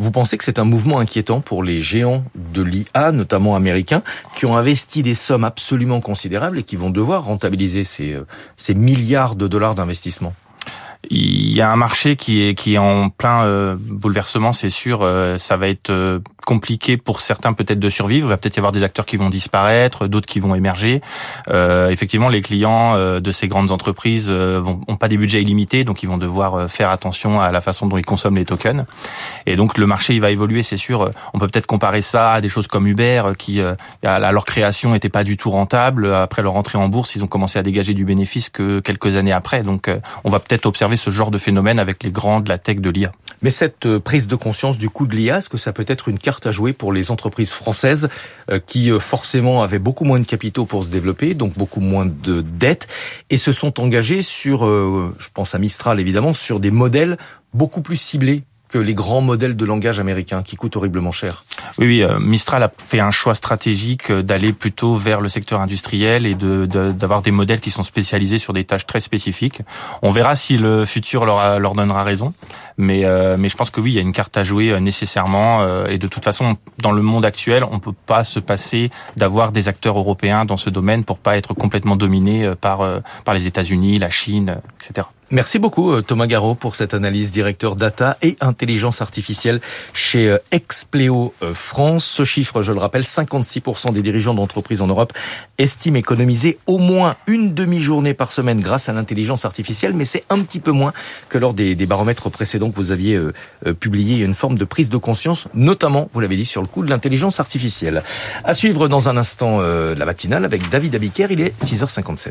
Vous pensez que c'est un mouvement inquiétant pour les géants de l'IA, notamment américains, qui ont investi des sommes absolument considérables et qui vont devoir rentabiliser ces milliards de dollars d'investissement? Il y a un marché qui est en plein bouleversement, c'est sûr. Ça va être compliqué pour certains peut-être de survivre. Il va peut-être y avoir des acteurs qui vont disparaître, d'autres qui vont émerger. Effectivement, les clients de ces grandes entreprises ont pas des budgets illimités, donc ils vont devoir faire attention à la façon dont ils consomment les tokens. Et donc le marché il va évoluer, c'est sûr. On peut peut-être comparer ça à des choses comme Uber qui à leur création n'étaient pas du tout rentables. Après leur entrée en bourse, ils ont commencé à dégager du bénéfice que quelques années après. Donc on va peut-être observer ce genre de phénomène avec les grands de la tech, de l'IA. Mais cette prise de conscience du coût de l'IA, est-ce que ça peut être une carte à jouer pour les entreprises françaises qui forcément avaient beaucoup moins de capitaux pour se développer, donc beaucoup moins de dettes, et se sont engagées sur, je pense à Mistral évidemment, sur des modèles beaucoup plus ciblés que les grands modèles de langage américains qui coûtent horriblement cher? Oui, Mistral a fait un choix stratégique d'aller plutôt vers le secteur industriel et d'avoir des modèles qui sont spécialisés sur des tâches très spécifiques. On verra si le futur leur donnera raison, mais je pense que oui, il y a une carte à jouer nécessairement, et de toute façon, dans le monde actuel, on peut pas se passer d'avoir des acteurs européens dans ce domaine pour pas être complètement dominé par les États-Unis, la Chine, etc. Merci beaucoup Thomas Garot pour cette analyse, directeur data et intelligence artificielle chez Expleo France. Ce chiffre, je le rappelle, 56% des dirigeants d'entreprises en Europe estiment économiser au moins une demi-journée par semaine grâce à l'intelligence artificielle, mais c'est un petit peu moins que lors des baromètres précédents que vous aviez publié. Une forme de prise de conscience, notamment, vous l'avez dit, sur le coût de l'intelligence artificielle. À suivre dans un instant la matinale avec David Abiker, il est 6h57.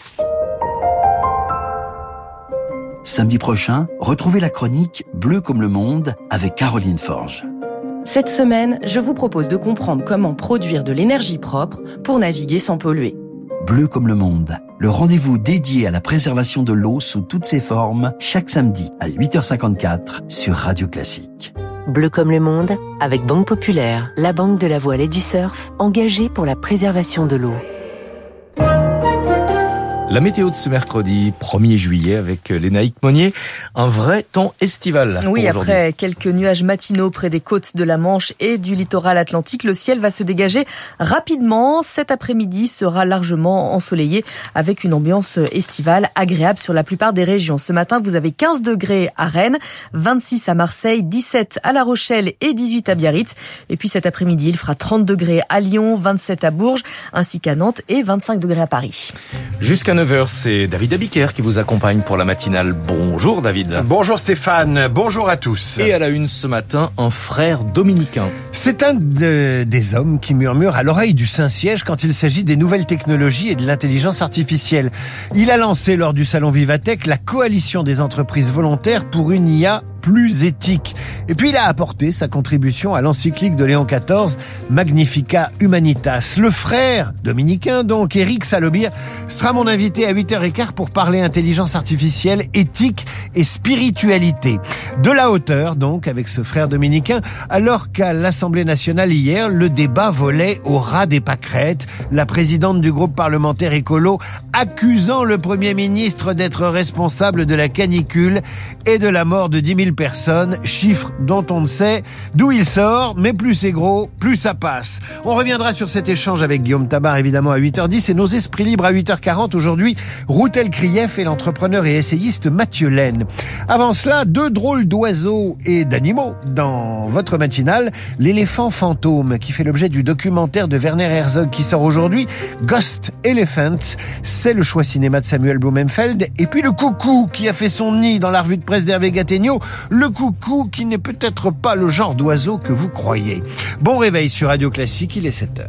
Samedi prochain, retrouvez la chronique Bleu comme le monde avec Caroline Forge. Cette semaine, je vous propose de comprendre comment produire de l'énergie propre pour naviguer sans polluer. Bleu comme le monde, le rendez-vous dédié à la préservation de l'eau sous toutes ses formes, chaque samedi à 8h54 sur Radio Classique. Bleu comme le monde, avec Banque Populaire, la banque de la voile et du surf, engagée pour la préservation de l'eau. La météo de ce mercredi 1er juillet avec Lénaïque Monnier, un vrai temps estival. Oui, après quelques nuages matinaux près des côtes de la Manche et du littoral atlantique, le ciel va se dégager rapidement. Cet après-midi sera largement ensoleillé avec une ambiance estivale agréable sur la plupart des régions. Ce matin, vous avez 15 degrés à Rennes, 26 à Marseille, 17 à La Rochelle et 18 à Biarritz. Et puis cet après-midi, il fera 30 degrés à Lyon, 27 à Bourges ainsi qu'à Nantes et 25 degrés à Paris. Jusqu'à 9h, c'est David Abiker qui vous accompagne pour la matinale. Bonjour David. Bonjour Stéphane, bonjour à tous. Et à la une ce matin, un frère dominicain. C'est un des hommes qui murmure à l'oreille du Saint-Siège quand il s'agit des nouvelles technologies et de l'intelligence artificielle. Il a lancé lors du salon Vivatech la coalition des entreprises volontaires pour une IA plus éthique. Et puis il a apporté sa contribution à l'encyclique de Léon XIV, Magnificat Humanitas. Le frère dominicain, donc, Éric Salobir, sera mon invité à 8h15 pour parler intelligence artificielle, éthique et spiritualité. De la hauteur, donc, avec ce frère dominicain, alors qu'à l'Assemblée nationale hier, le débat volait au ras des pâquerettes. La présidente du groupe parlementaire écolo accusant le Premier ministre d'être responsable de la canicule et de la mort de 10 000 personnes, chiffre dont on ne sait d'où il sort, mais plus c'est gros, plus ça passe. On reviendra sur cet échange avec Guillaume Tabar, évidemment, à 8h10 et nos esprits libres à 8h40. Aujourd'hui, Routel Krief et l'entrepreneur et essayiste Mathieu Laine. Avant cela, 2 drôles d'oiseaux et d'animaux dans votre matinale. L'éléphant fantôme, qui fait l'objet du documentaire de Werner Herzog qui sort aujourd'hui, Ghost Elephant. C'est le choix cinéma de Samuel Blumenfeld. Et puis le coucou qui a fait son nid dans la revue de presse d'Hervé Gattegno. Le coucou qui n'est peut-être pas le genre d'oiseau que vous croyez. Bon réveil sur Radio Classique, il est 7h.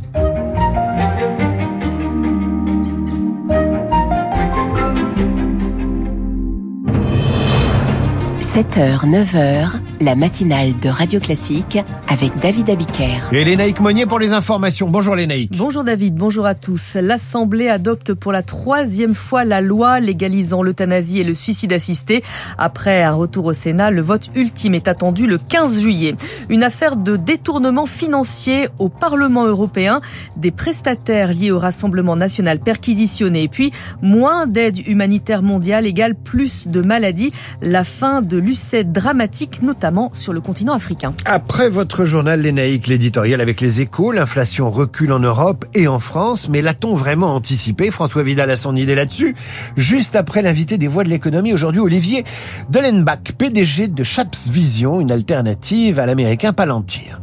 7h, 9h, la matinale de Radio Classique avec David Abiker. Et Lénaïque Monnier pour les informations. Bonjour Lénaïque. Bonjour David, bonjour à tous. L'Assemblée adopte pour la 3e fois la loi légalisant l'euthanasie et le suicide assisté. Après un retour au Sénat, le vote ultime est attendu le 15 juillet. Une affaire de détournement financier au Parlement européen. Des prestataires liés au Rassemblement national perquisitionnés. Et puis, moins d'aide humanitaire mondiale égale plus de maladies. La fin de l'UCED dramatique notamment. notamment sur le continent africain. Après votre journal, Lénaïque, l'éditorial avec les Échos, l'inflation recule en Europe et en France, mais l'a-t-on vraiment anticipé? François Vidal a son idée là-dessus. Juste après l'invité des Voix de l'économie, aujourd'hui Olivier Dellenbach, PDG de Chaps Vision, une alternative à l'américain Palantir.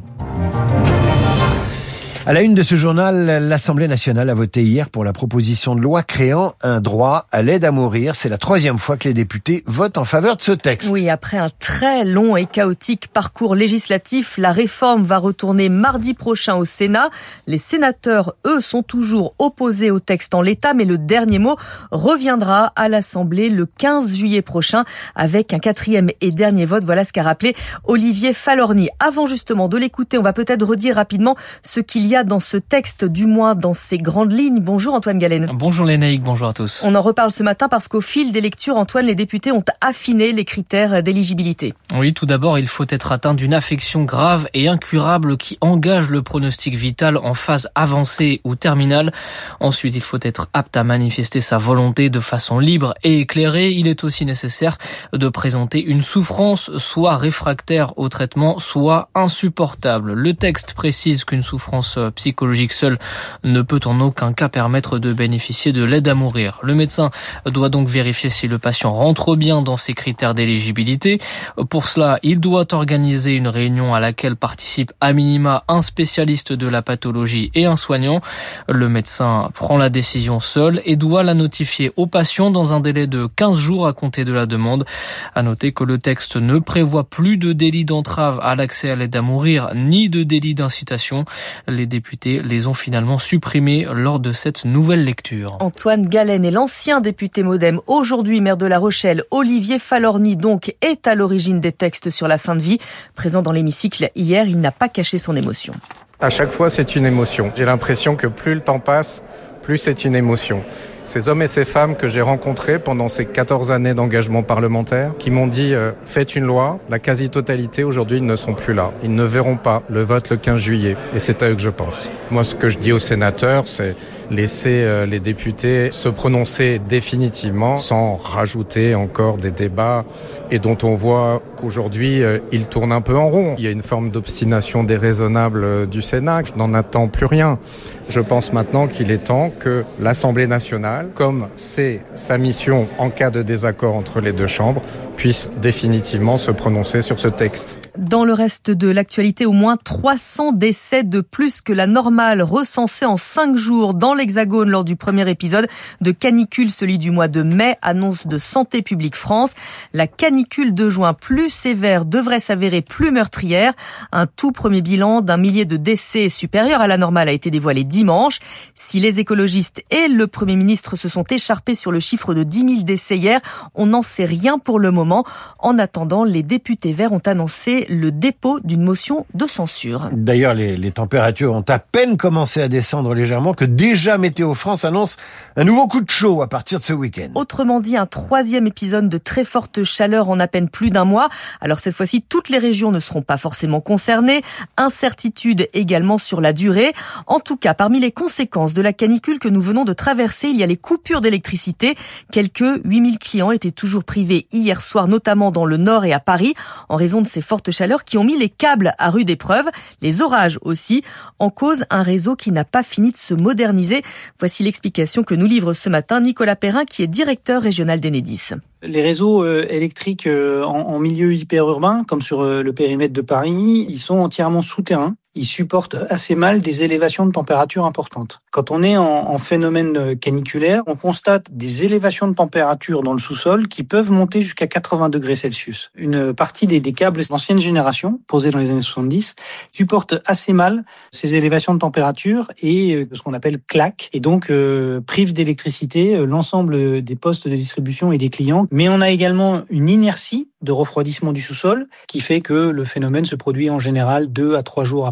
À la une de ce journal, l'Assemblée nationale a voté hier pour la proposition de loi créant un droit à l'aide à mourir. C'est la 3e fois que les députés votent en faveur de ce texte. Oui, après un très long et chaotique parcours législatif, la réforme va retourner mardi prochain au Sénat. Les sénateurs, eux, sont toujours opposés au texte en l'état, mais le dernier mot reviendra à l'Assemblée le 15 juillet prochain avec un 4e et dernier vote. Voilà ce qu'a rappelé Olivier Falorni. Avant justement de l'écouter, on va peut-être redire rapidement ce qu'il y a dans ce texte, du moins dans ses grandes lignes. Bonjour Antoine Galen. Bonjour Lénaïque, bonjour à tous. On en reparle ce matin parce qu'au fil des lectures, Antoine, les députés ont affiné les critères d'éligibilité. Oui, tout d'abord, il faut être atteint d'une affection grave et incurable qui engage le pronostic vital en phase avancée ou terminale. Ensuite, il faut être apte à manifester sa volonté de façon libre et éclairée. Il est aussi nécessaire de présenter une souffrance soit réfractaire au traitement, soit insupportable. Le texte précise qu'une souffrance psychologique seule ne peut en aucun cas permettre de bénéficier de l'aide à mourir. Le médecin doit donc vérifier si le patient rentre bien dans ses critères d'éligibilité. Pour cela, il doit organiser une réunion à laquelle participe à minima un spécialiste de la pathologie et un soignant. Le médecin prend la décision seul et doit la notifier au patient dans un délai de 15 jours à compter de la demande. À noter que le texte ne prévoit plus de délit d'entrave à l'accès à l'aide à mourir ni de délit d'incitation. Les députés les ont finalement supprimés lors de cette nouvelle lecture. Antoine Galen est l'ancien député MoDem, aujourd'hui maire de La Rochelle. Olivier Falorni donc est à l'origine des textes sur la fin de vie. Présent dans l'hémicycle hier, il n'a pas caché son émotion. À chaque fois, c'est une émotion. J'ai l'impression que plus le temps passe, plus c'est une émotion. Ces hommes et ces femmes que j'ai rencontrés pendant ces 14 années d'engagement parlementaire, qui m'ont dit « faites une loi », la quasi-totalité aujourd'hui ils ne sont plus là. Ils ne verront pas le vote le 15 juillet. Et c'est à eux que je pense. Moi, ce que je dis aux sénateurs, c'est laisser les députés se prononcer définitivement sans rajouter encore des débats et dont on voit qu'aujourd'hui, ils tournent un peu en rond. Il y a une forme d'obstination déraisonnable du Sénat. Je n'en attends plus rien. Je pense maintenant qu'il est temps que l'Assemblée nationale, comme c'est sa mission en cas de désaccord entre les deux chambres, puisse définitivement se prononcer sur ce texte. Dans le reste de l'actualité, au moins 300 décès de plus que la normale recensés en 5 jours dans l'Hexagone lors du premier épisode de canicule, celui du mois de mai, annonce de Santé publique France. La canicule de juin plus sévère devrait s'avérer plus meurtrière. Un tout premier bilan d'un millier de décès supérieur à la normale a été dévoilé dimanche. Si les écologistes et le Premier ministre se sont écharpés sur le chiffre de 10 000 décès hier, on n'en sait rien pour le moment. En attendant, les députés verts ont annoncé le dépôt d'une motion de censure. D'ailleurs, les températures ont à peine commencé à descendre légèrement que déjà Météo France annonce un nouveau coup de chaud à partir de ce week-end. Autrement dit, un 3e épisode de très forte chaleur en à peine plus d'un mois. Alors cette fois-ci, toutes les régions ne seront pas forcément concernées. Incertitude également sur la durée. En tout cas, parmi les conséquences de la canicule que nous venons de traverser, il y a les coupures d'électricité. Quelques 8000 clients étaient toujours privés hier soir, notamment dans le Nord et à Paris, en raison de ces fortes chaleurs qui ont mis les câbles à rude épreuve. Les orages aussi. En cause, un réseau qui n'a pas fini de se moderniser. Voici l'explication que nous livre ce matin Nicolas Perrin, qui est directeur régional d'Enedis. Les réseaux électriques en milieu hyperurbain, comme sur le périmètre de Paris, ils sont entièrement souterrains. Ils supportent assez mal des élévations de température importantes. Quand on est en phénomène caniculaire, on constate des élévations de température dans le sous-sol qui peuvent monter jusqu'à 80 degrés Celsius. Une partie des câbles d'ancienne génération, posés dans les années 70, supportent assez mal ces élévations de température et ce qu'on appelle claque, et donc privent d'électricité l'ensemble des postes de distribution et des clients. Mais on a également une inertie de refroidissement du sous-sol qui fait que le phénomène se produit en général 2 à 3 jours après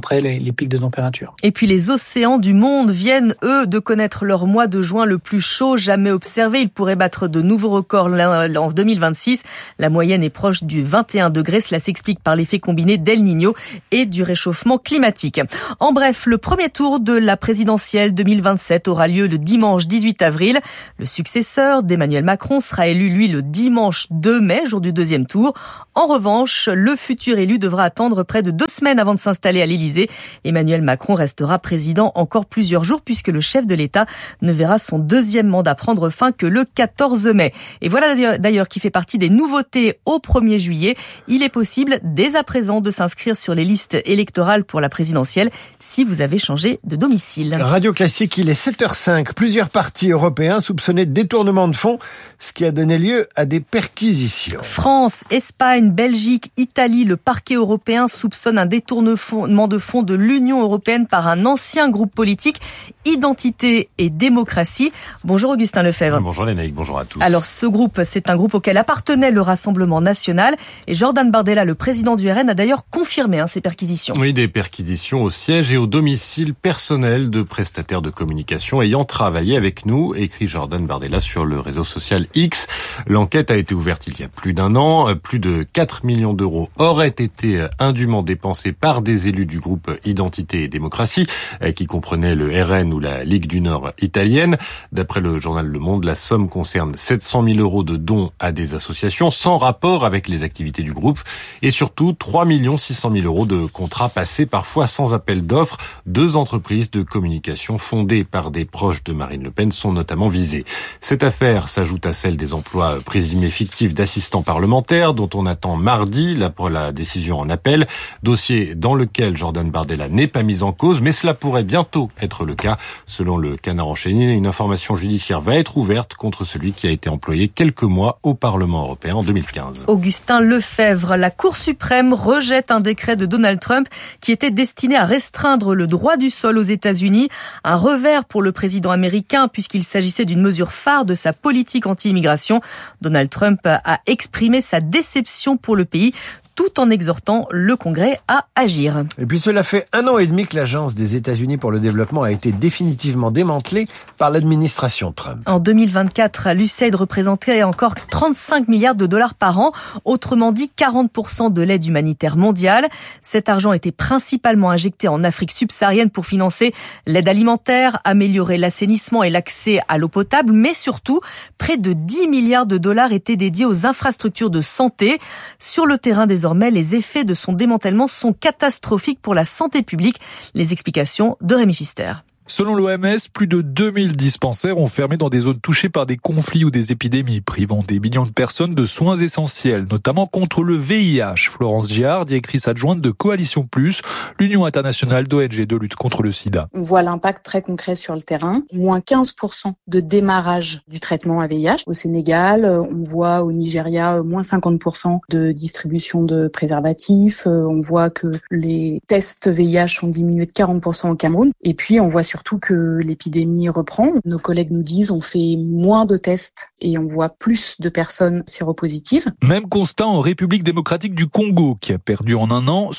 après les pics de température. Et puis les océans du monde viennent, eux, de connaître leur mois de juin le plus chaud jamais observé. Ils pourraient battre de nouveaux records en 2026. La moyenne est proche du 21 degrés. Cela s'explique par l'effet combiné d'El Niño et du réchauffement climatique. En bref, le premier tour de la présidentielle 2027 aura lieu le dimanche 18 avril. Le successeur d'Emmanuel Macron sera élu, lui, le dimanche 2 mai, jour du deuxième tour. En revanche, le futur élu devra attendre près de 2 semaines avant de s'installer à l'Élysée. Emmanuel Macron restera président encore plusieurs jours puisque le chef de l'État ne verra son deuxième mandat prendre fin que le 14 mai. Et voilà d'ailleurs qui fait partie des nouveautés au 1er juillet. Il est possible dès à présent de s'inscrire sur les listes électorales pour la présidentielle si vous avez changé de domicile. Radio Classique, il est 7h05. Plusieurs partis européens soupçonnés de détournement de fonds, ce qui a donné lieu à des perquisitions. France, Espagne, Belgique, Italie, le parquet européen soupçonne un détournement de fonds de l'Union européenne par un ancien groupe politique, Identité et Démocratie. Bonjour Augustin Lefebvre. Bonjour Lénaïque, bonjour à tous. Alors ce groupe, c'est un groupe auquel appartenait le Rassemblement national et Jordan Bardella, le président du RN, a d'ailleurs confirmé ces perquisitions. Oui, des perquisitions au siège et au domicile personnel de prestataires de communication ayant travaillé avec nous, écrit Jordan Bardella sur le réseau social X. L'enquête a été ouverte il y a plus d'1 an. Plus de 4 millions d'euros auraient été indûment dépensés par des élus du groupe Identité et Démocratie, qui comprenaient le RN ou la Ligue du Nord italienne. D'après le journal Le Monde, la somme concerne 700 000 euros de dons à des associations sans rapport avec les activités du groupe et surtout 3 600 000 euros de contrats passés parfois sans appel d'offres. 2 entreprises de communication fondées par des proches de Marine Le Pen sont notamment visées. Cette affaire s'ajoute à celle des emplois présumés fictifs d'assistants parlementaires dont on attend mardi la décision en appel. Dossier dans lequel Jordan Bardella n'est pas mis en cause, mais cela pourrait bientôt être le cas. Selon le Canard enchaîné, une information judiciaire va être ouverte contre celui qui a été employé quelques mois au Parlement européen en 2015. Augustin Lefebvre, la Cour suprême rejette un décret de Donald Trump qui était destiné à restreindre le droit du sol aux États-Unis. Un revers pour le président américain puisqu'il s'agissait d'une mesure phare de sa politique anti-immigration. Donald Trump a exprimé sa déception pour le pays, tout en exhortant le Congrès à agir. Et puis cela fait 1 an et demi que l'Agence des États-Unis pour le développement a été définitivement démantelée par l'administration Trump. En 2024, l'USAID représentait encore 35 milliards de dollars par an, autrement dit 40% de l'aide humanitaire mondiale. Cet argent était principalement injecté en Afrique subsaharienne pour financer l'aide alimentaire, améliorer l'assainissement et l'accès à l'eau potable, mais surtout, près de 10 milliards de dollars étaient dédiés aux infrastructures de santé. Sur le terrain, désormais, les effets de son démantèlement sont catastrophiques pour la santé publique. Les explications de Rémi Pfister. Selon l'OMS, plus de 2000 dispensaires ont fermé dans des zones touchées par des conflits ou des épidémies, privant des millions de personnes de soins essentiels, notamment contre le VIH. Florence Giard, directrice adjointe de Coalition Plus, l'Union internationale d'ONG de lutte contre le sida. On voit l'impact très concret sur le terrain. Moins 15% de démarrage du traitement à VIH. Au Sénégal, on voit au Nigeria moins 50% de distribution de préservatifs. On voit que les tests VIH ont diminué de 40% au Cameroun. Et puis, on voit surtout que l'épidémie reprend. Nos collègues nous disent on fait moins de tests et on voit plus de personnes séropositives. Même constat en République démocratique du Congo, qui a perdu en 1 an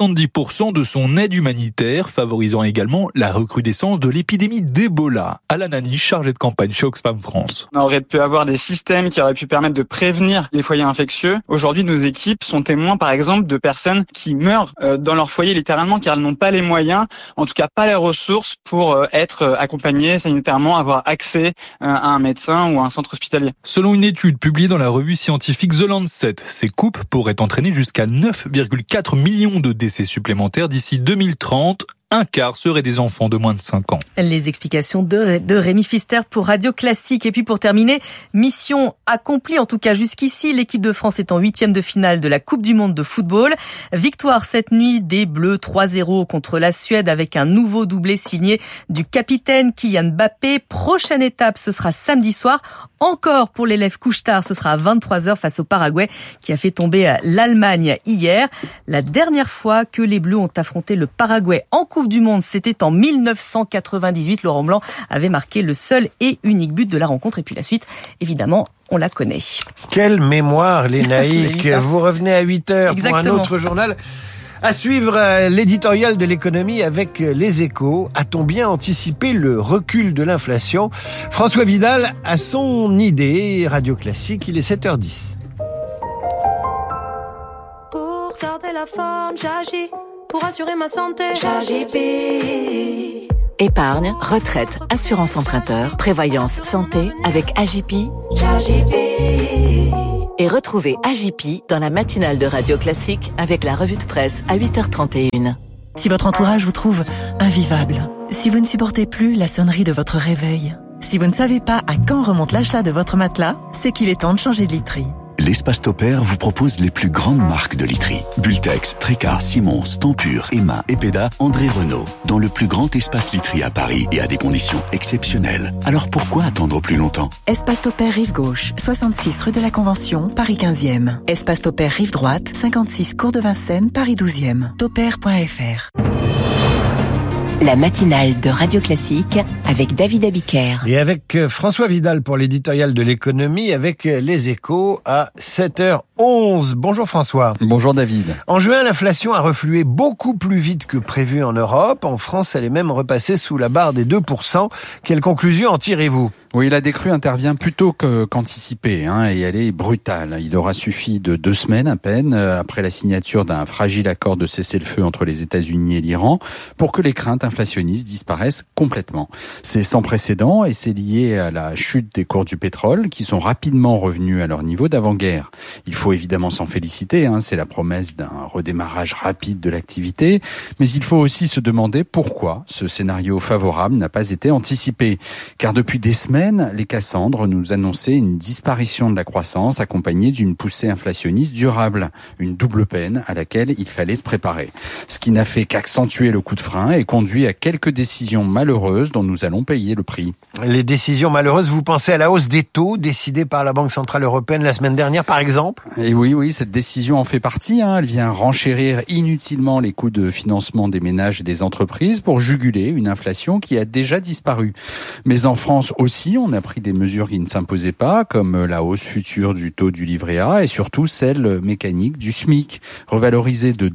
70% de son aide humanitaire, favorisant également la recrudescence de l'épidémie d'Ebola. Alan Annie, chargé de campagne chez Oxfam France. On aurait pu avoir des systèmes qui auraient pu permettre de prévenir les foyers infectieux. Aujourd'hui, nos équipes sont témoins, par exemple, de personnes qui meurent dans leur foyer littéralement car elles n'ont pas les moyens, en tout cas pas les ressources pour être accompagnées sanitairement, avoir accès à un médecin ou à un centre hospitalier. Selon une étude publiée dans la revue scientifique The Lancet, ces coupes pourraient entraîner jusqu'à 9,4 millions de décès supplémentaires d'ici 2030. Un quart seraient des enfants de moins de 5 ans. Les explications de Rémi Pfister pour Radio Classique. Et puis pour terminer, mission accomplie, en tout cas jusqu'ici. L'équipe de France est en 8e de finale de la Coupe du Monde de football. Victoire cette nuit des Bleus 3-0 contre la Suède avec un nouveau doublé signé du capitaine Kylian Mbappé. Prochaine étape, ce sera samedi soir. Encore pour l'élève Couche-Tard, ce sera à 23h face au Paraguay qui a fait tomber l'Allemagne hier. La dernière fois que les Bleus ont affronté le Paraguay en Coupe du Monde, c'était en 1998. Laurent Blanc avait marqué le seul et unique but de la rencontre. Et puis la suite, évidemment, on la connaît. Quelle mémoire, Lénaïque. Vous revenez à 8h pour un autre journal. À suivre l'éditorial de l'économie avec Les Échos. A-t-on bien anticipé le recul de l'inflation? François Vidal a son idée. Radio Classique, il est 7h10. Pour garder la forme, j'agis. Pour assurer ma santé, j'agis. Épargne, retraite, assurance emprunteur, prévoyance santé avec AJP. Et retrouvez AJP dans la matinale de Radio Classique avec la revue de presse à 8h31. Si votre entourage vous trouve invivable, si vous ne supportez plus la sonnerie de votre réveil, si vous ne savez pas à quand remonte l'achat de votre matelas, c'est qu'il est temps de changer de literie. L'Espace Topair vous propose les plus grandes marques de literie. Bultex, Tréca, Simons, Tempur, Emma, Epeda, André Renault. Dans le plus grand espace literie à Paris et à des conditions exceptionnelles. Alors pourquoi attendre plus longtemps? Espace Topair Rive Gauche, 66 rue de la Convention, Paris 15e. Espace Topair Rive Droite, 56 cours de Vincennes, Paris 12e. Topair.fr. La matinale de Radio Classique avec David Abiker. Et avec François Vidal pour l'éditorial de l'économie avec Les Échos à 7h11. Bonjour François. Bonjour David. En juin, l'inflation a reflué beaucoup plus vite que prévu en Europe. En France, elle est même repassée sous la barre des 2%. Quelle conclusion en tirez-vous? Oui, la décrue intervient plus tôt qu'anticipé, et elle est brutale. Il aura suffi de 2 semaines à peine, après la signature d'un fragile accord de cessez-le-feu entre les États-Unis et l'Iran, pour que les craintes inflationnistes disparaissent complètement. C'est sans précédent et c'est lié à la chute des cours du pétrole qui sont rapidement revenus à leur niveau d'avant-guerre. Il faut évidemment s'en féliciter, c'est la promesse d'un redémarrage rapide de l'activité, mais il faut aussi se demander pourquoi ce scénario favorable n'a pas été anticipé. Car depuis des semaines, les Cassandres nous annonçaient une disparition de la croissance accompagnée d'une poussée inflationniste durable, une double peine à laquelle il fallait se préparer. Ce qui n'a fait qu'accentuer le coup de frein et conduit à quelques décisions malheureuses dont nous allons payer le prix. Les décisions malheureuses, vous pensez à la hausse des taux décidée par la Banque Centrale Européenne la semaine dernière par exemple? Et oui, cette décision en fait partie. Elle vient renchérir inutilement les coûts de financement des ménages et des entreprises pour juguler une inflation qui a déjà disparu. Mais en France aussi, on a pris des mesures qui ne s'imposaient pas, comme la hausse future du taux du livret A et surtout celle mécanique du SMIC. Revalorisé de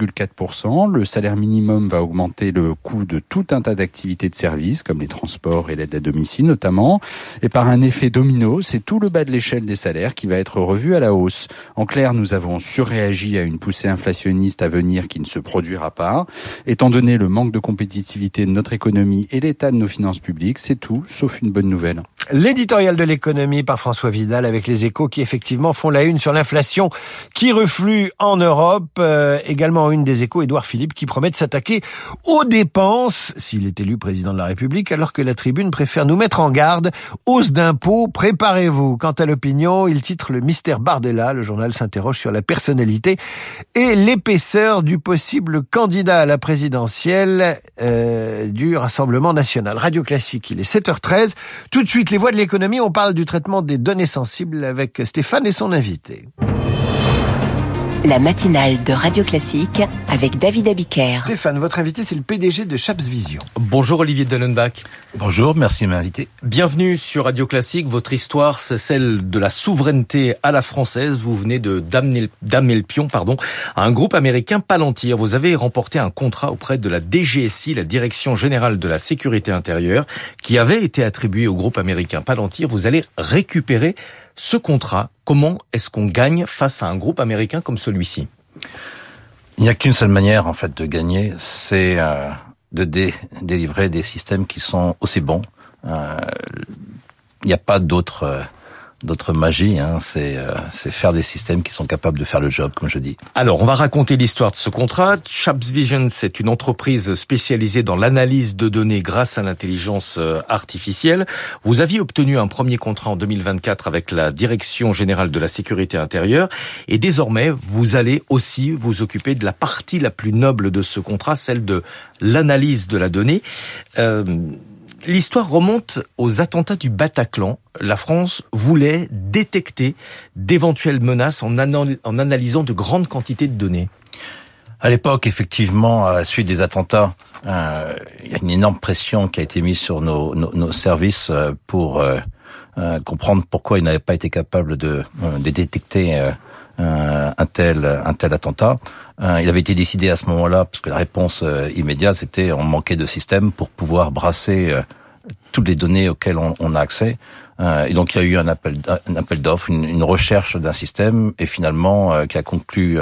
2,4%, le salaire minimum va augmenter le coût de tout un tas d'activités de services, comme les transports et l'aide à domicile notamment. Et par un effet domino, c'est tout le bas de l'échelle des salaires qui va être revu à la hausse. En clair, nous avons surréagi à une poussée inflationniste à venir qui ne se produira pas. Étant donné le manque de compétitivité de notre économie et l'état de nos finances publiques, c'est tout sauf une bonne nouvelle. L'éditorial de l'économie par François Vidal avec Les Échos qui effectivement font la une sur l'inflation qui reflue en Europe. Également une des Échos, Édouard Philippe, qui promet de s'attaquer aux dépenses s'il est élu président de la République, alors que la Tribune préfère nous mettre en garde. Hausse d'impôts, préparez-vous. Quant à l'opinion, il titre le mystère Bardella. Le journal s'interroge sur la personnalité et l'épaisseur du possible candidat à la présidentielle du Rassemblement national. Radio Classique, il est 7h13. Tout de suite, les voix de l'économie, on parle du traitement des données sensibles avec Stéphane et son invité. La matinale de Radio Classique avec David Abiker. Stéphane, votre invité, c'est le PDG de Chaps Vision. Bonjour Olivier Dellenbach. Bonjour, merci de m'inviter. Bienvenue sur Radio Classique. Votre histoire, c'est celle de la souveraineté à la française. Vous venez de d'amener le pion, à un groupe américain Palantir. Vous avez remporté un contrat auprès de la DGSI, la Direction Générale de la Sécurité Intérieure, qui avait été attribué au groupe américain Palantir. Vous allez récupérer ce contrat. Comment est-ce qu'on gagne face à un groupe américain comme celui-ci? Il n'y a qu'une seule manière, en fait, de gagner, c'est de délivrer des systèmes qui sont aussi bons. Il n'y a pas d'autre magie, c'est faire des systèmes qui sont capables de faire le job, comme je dis. Alors, on va raconter l'histoire de ce contrat. Chaps Vision, c'est une entreprise spécialisée dans l'analyse de données grâce à l'intelligence artificielle. Vous aviez obtenu un premier contrat en 2024 avec la Direction Générale de la Sécurité Intérieure. Et désormais, vous allez aussi vous occuper de la partie la plus noble de ce contrat, celle de l'analyse de la donnée. L'histoire remonte aux attentats du Bataclan. La France voulait détecter d'éventuelles menaces en analysant de grandes quantités de données. À l'époque, effectivement, à la suite des attentats, il y a une énorme pression qui a été mise sur nos services pour comprendre pourquoi ils n'avaient pas été capables de détecter un tel attentat. Il avait été décidé à ce moment-là, parce que la réponse immédiate, c'était on manquait de système pour pouvoir brasser toutes les données auxquelles on a accès. Et donc il y a eu un appel d'offres, une recherche d'un système, et finalement qui a conclu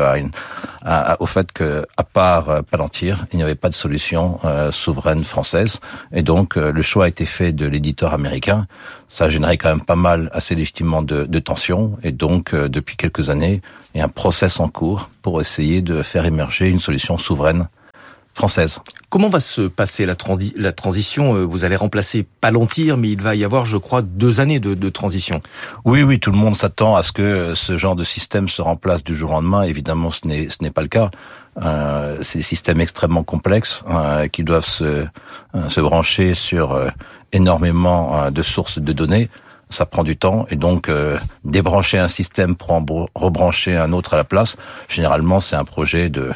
au fait que, à part Palantir, il n'y avait pas de solution souveraine française. Et donc le choix a été fait de l'éditeur américain. Ça a généré quand même pas mal, assez légitimement, de tensions. Et donc depuis quelques années, il y a un process en cours pour essayer de faire émerger une solution souveraine française. Comment va se passer la transition? Vous allez remplacer Palantir, mais il va y avoir, je crois, 2 années de transition. Oui, tout le monde s'attend à ce que ce genre de système se remplace du jour au lendemain. Évidemment, ce n'est pas le cas. C'est des systèmes extrêmement complexes qui doivent se brancher sur énormément de sources de données. Ça prend du temps, et donc débrancher un système pour en rebrancher un autre à la place, généralement c'est un projet de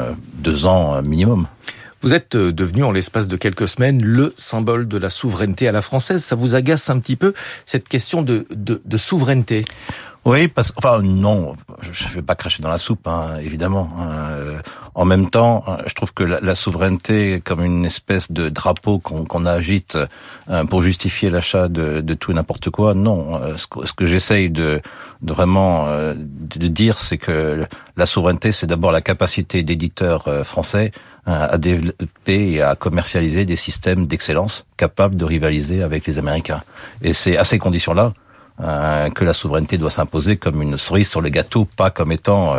2 ans minimum. Vous êtes devenu en l'espace de quelques semaines le symbole de la souveraineté à la française. Ça vous agace un petit peu, cette question de souveraineté? Oui, non, je vais pas cracher dans la soupe, évidemment. En même temps, je trouve que la souveraineté, comme une espèce de drapeau qu'on agite pour justifier l'achat de tout et n'importe quoi, non. Ce que j'essaye de vraiment de dire, c'est que la souveraineté, c'est d'abord la capacité d'éditeurs français à développer et à commercialiser des systèmes d'excellence capables de rivaliser avec les Américains. Et c'est à ces conditions-là que la souveraineté doit s'imposer comme une cerise sur le gâteau, pas comme étant,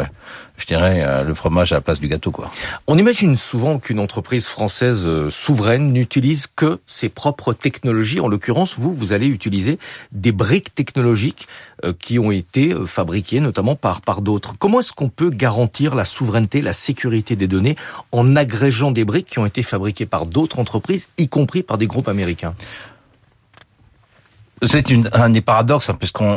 le fromage à la place du gâteau, quoi. On imagine souvent qu'une entreprise française souveraine n'utilise que ses propres technologies. En l'occurrence, vous allez utiliser des briques technologiques qui ont été fabriquées notamment par d'autres. Comment est-ce qu'on peut garantir la souveraineté, la sécurité des données en agrégeant des briques qui ont été fabriquées par d'autres entreprises, y compris par des groupes américains? C'est un des paradoxes,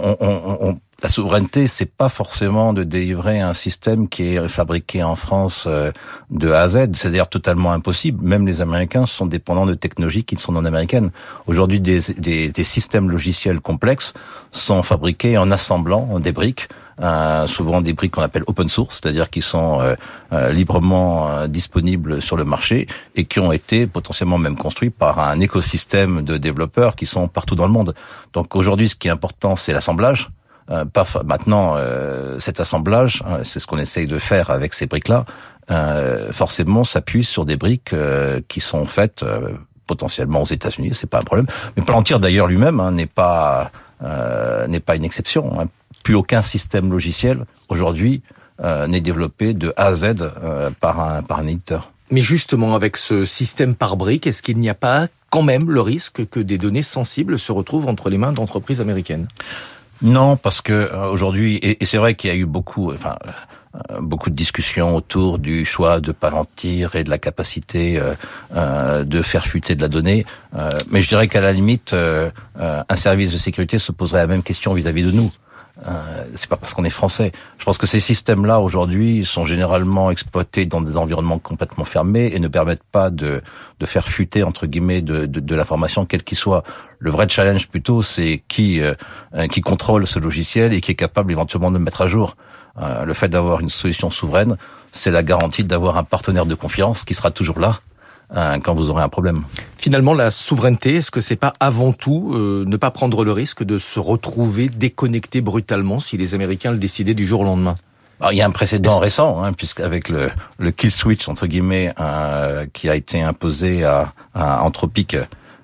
la souveraineté, c'est pas forcément de délivrer un système qui est fabriqué en France de A à Z. C'est d'ailleurs totalement impossible. Même les Américains sont dépendants de technologies qui sont non américaines. Aujourd'hui, des systèmes logiciels complexes sont fabriqués en assemblant des briques. Souvent des briques qu'on appelle open source, c'est-à-dire qui sont librement disponibles sur le marché et qui ont été potentiellement même construits par un écosystème de développeurs qui sont partout dans le monde. Donc aujourd'hui, ce qui est important, c'est l'assemblage. Maintenant, cet assemblage, c'est ce qu'on essaye de faire avec ces briques-là, forcément s'appuie sur des briques qui sont faites potentiellement aux États-Unis, c'est pas un problème. Mais Palantir d'ailleurs lui-même n'est pas une exception. Plus aucun système logiciel aujourd'hui n'est développé de A à Z par un éditeur. Mais justement, avec ce système par briques, est-ce qu'il n'y a pas quand même le risque que des données sensibles se retrouvent entre les mains d'entreprises américaines? Non, parce que aujourd'hui, et c'est vrai qu'il y a eu beaucoup de discussions autour du choix de Palantir et de la capacité de faire fuiter de la donnée. Mais je dirais qu'à la limite, un service de sécurité se poserait la même question vis-à-vis de nous. C'est pas parce qu'on est français. Je pense que ces systèmes-là aujourd'hui sont généralement exploités dans des environnements complètement fermés et ne permettent pas de faire fuiter entre guillemets de l'information quelle qu'il soit. Le vrai challenge plutôt, c'est qui contrôle ce logiciel et qui est capable éventuellement de le mettre à jour. Le fait d'avoir une solution souveraine, c'est la garantie d'avoir un partenaire de confiance qui sera toujours là quand vous aurez un problème. Finalement, la souveraineté, est-ce que c'est pas avant tout ne pas prendre le risque de se retrouver déconnecté brutalement si les Américains le décidaient du jour au lendemain? Alors, il y a un précédent récent, puisqu'avec le kill switch entre guillemets qui a été imposé à Anthropic.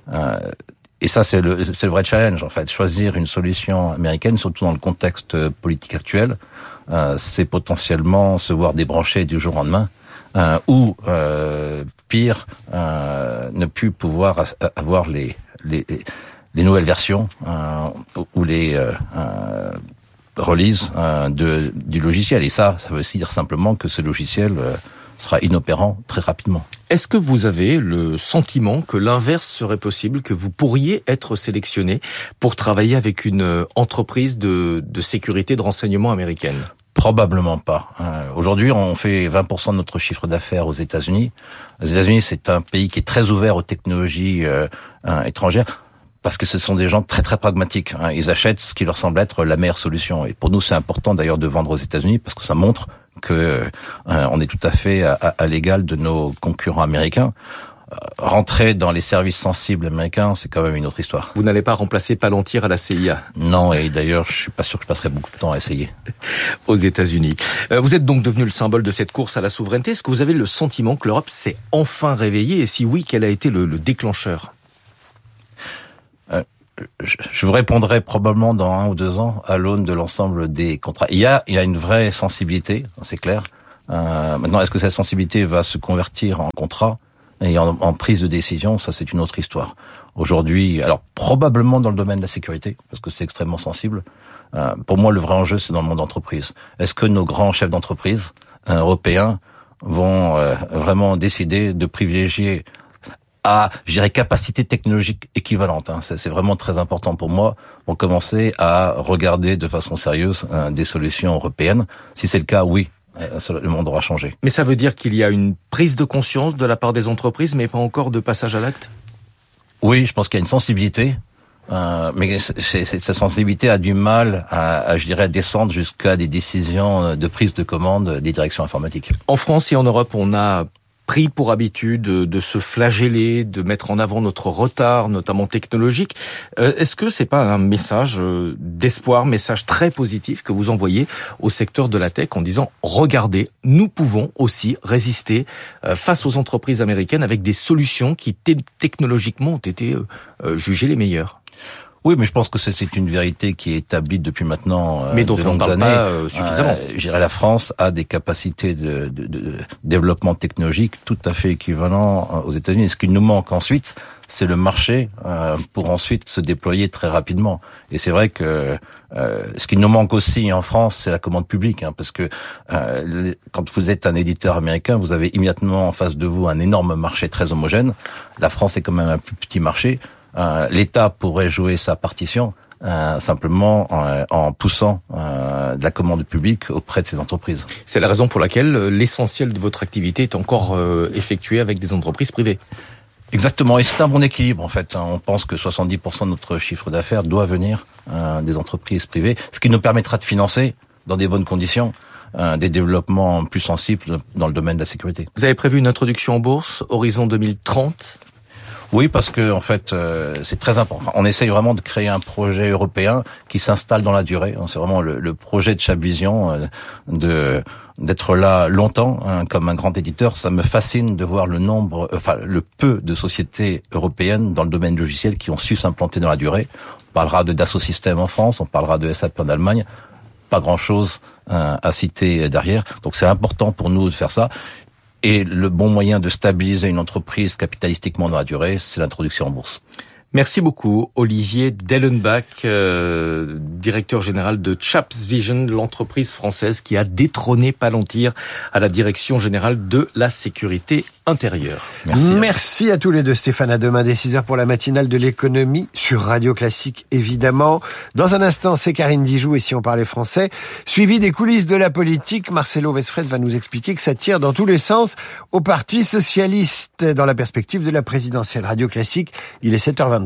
Et ça, c'est le vrai challenge en fait. Choisir une solution américaine, surtout dans le contexte politique actuel, c'est potentiellement se voir débrancher du jour au lendemain. Ou pire, ne plus pouvoir avoir les nouvelles versions ou les releases du logiciel. Et ça veut aussi dire simplement que ce logiciel sera inopérant très rapidement. Est-ce que vous avez le sentiment que l'inverse serait possible, que vous pourriez être sélectionné pour travailler avec une entreprise de sécurité de renseignement américaine? Probablement pas. Aujourd'hui, on fait 20% de notre chiffre d'affaires aux États-Unis. Les États-Unis, c'est un pays qui est très ouvert aux technologies étrangères. parce que ce sont des gens très très pragmatiques. Ils achètent ce qui leur semble être la meilleure solution. Et pour nous, c'est important d'ailleurs de vendre aux États-Unis parce que ça montre que on est tout à fait à l'égal de nos concurrents américains. Rentrer dans les services sensibles américains, c'est quand même une autre histoire. Vous n'allez pas remplacer Palantir à la CIA? Non, et d'ailleurs, je suis pas sûr que je passerai beaucoup de temps à essayer. Aux États-Unis. Vous êtes donc devenu le symbole de cette course à la souveraineté. Est-ce que vous avez le sentiment que l'Europe s'est enfin réveillée? Et si oui, quel a été le déclencheur? Je vous répondrai probablement dans 1 ou 2 ans à l'aune de l'ensemble des contrats. Il y a une vraie sensibilité, c'est clair. Maintenant, est-ce que cette sensibilité va se convertir en contrat et en prise de décision? Ça, c'est une autre histoire. Aujourd'hui, alors probablement dans le domaine de la sécurité, parce que c'est extrêmement sensible. Pour moi, le vrai enjeu, c'est dans le monde d'entreprise. Est-ce que nos grands chefs d'entreprise européens vont vraiment décider de privilégier je dirais, capacité technologique équivalente. C'est vraiment très important pour moi, pour commencer à regarder de façon sérieuse des solutions européennes. Si c'est le cas, oui, le monde aura changé. Mais ça veut dire qu'il y a une prise de conscience de la part des entreprises, mais pas encore de passage à l'acte? Oui, je pense qu'il y a une sensibilité, mais cette sensibilité a du mal à, je dirais, à descendre jusqu'à des décisions de prise de commande des directions informatiques. En France et en Europe, on a pris pour habitude de se flageller, de mettre en avant notre retard, notamment technologique. Est-ce que c'est pas un message d'espoir, message très positif que vous envoyez au secteur de la tech en disant « Regardez, nous pouvons aussi résister face aux entreprises américaines avec des solutions qui technologiquement ont été jugées les meilleures ». Oui, mais je pense que c'est une vérité qui est établie depuis maintenant mais dont on ne parle pas suffisamment. Je dirais la France a des capacités de développement technologique tout à fait équivalents aux États-Unis. Et ce qui nous manque ensuite, c'est le marché pour ensuite se déployer très rapidement. Et c'est vrai que ce qui nous manque aussi en France, c'est la commande publique, parce que quand vous êtes un éditeur américain, vous avez immédiatement en face de vous un énorme marché très homogène. La France est quand même un plus petit marché. L'État pourrait jouer sa partition simplement en poussant de la commande publique auprès de ces entreprises. C'est la raison pour laquelle l'essentiel de votre activité est encore effectué avec des entreprises privées. Exactement, et c'est un bon équilibre en fait. On pense que 70% de notre chiffre d'affaires doit venir des entreprises privées, ce qui nous permettra de financer dans des bonnes conditions des développements plus sensibles dans le domaine de la sécurité. Vous avez prévu une introduction en bourse, horizon 2030 ? Oui, parce que en fait, c'est très important. On essaye vraiment de créer un projet européen qui s'installe dans la durée. C'est vraiment le projet de Chabvision d'être là longtemps comme un grand éditeur. Ça me fascine de voir le peu de sociétés européennes dans le domaine logiciel qui ont su s'implanter dans la durée. On parlera de Dassault Systèmes en France, on parlera de SAP en Allemagne. Pas grand-chose à citer derrière. Donc c'est important pour nous de faire ça. Et le bon moyen de stabiliser une entreprise capitalistiquement dans la durée, c'est l'introduction en bourse. Merci beaucoup, Olivier Dellenbach, directeur général de Chabvision, l'entreprise française qui a détrôné Palantir à la direction générale de la sécurité intérieure. Merci à tous les deux, Stéphane. À demain dès 6h pour la matinale de l'économie sur Radio Classique, évidemment. Dans un instant, c'est Karine Dijoux et Si on parlait français. Suivi des coulisses de la politique, Marcelo Westfred va nous expliquer que ça tire dans tous les sens au Parti socialiste dans la perspective de la présidentielle. Radio Classique, il est 7h23.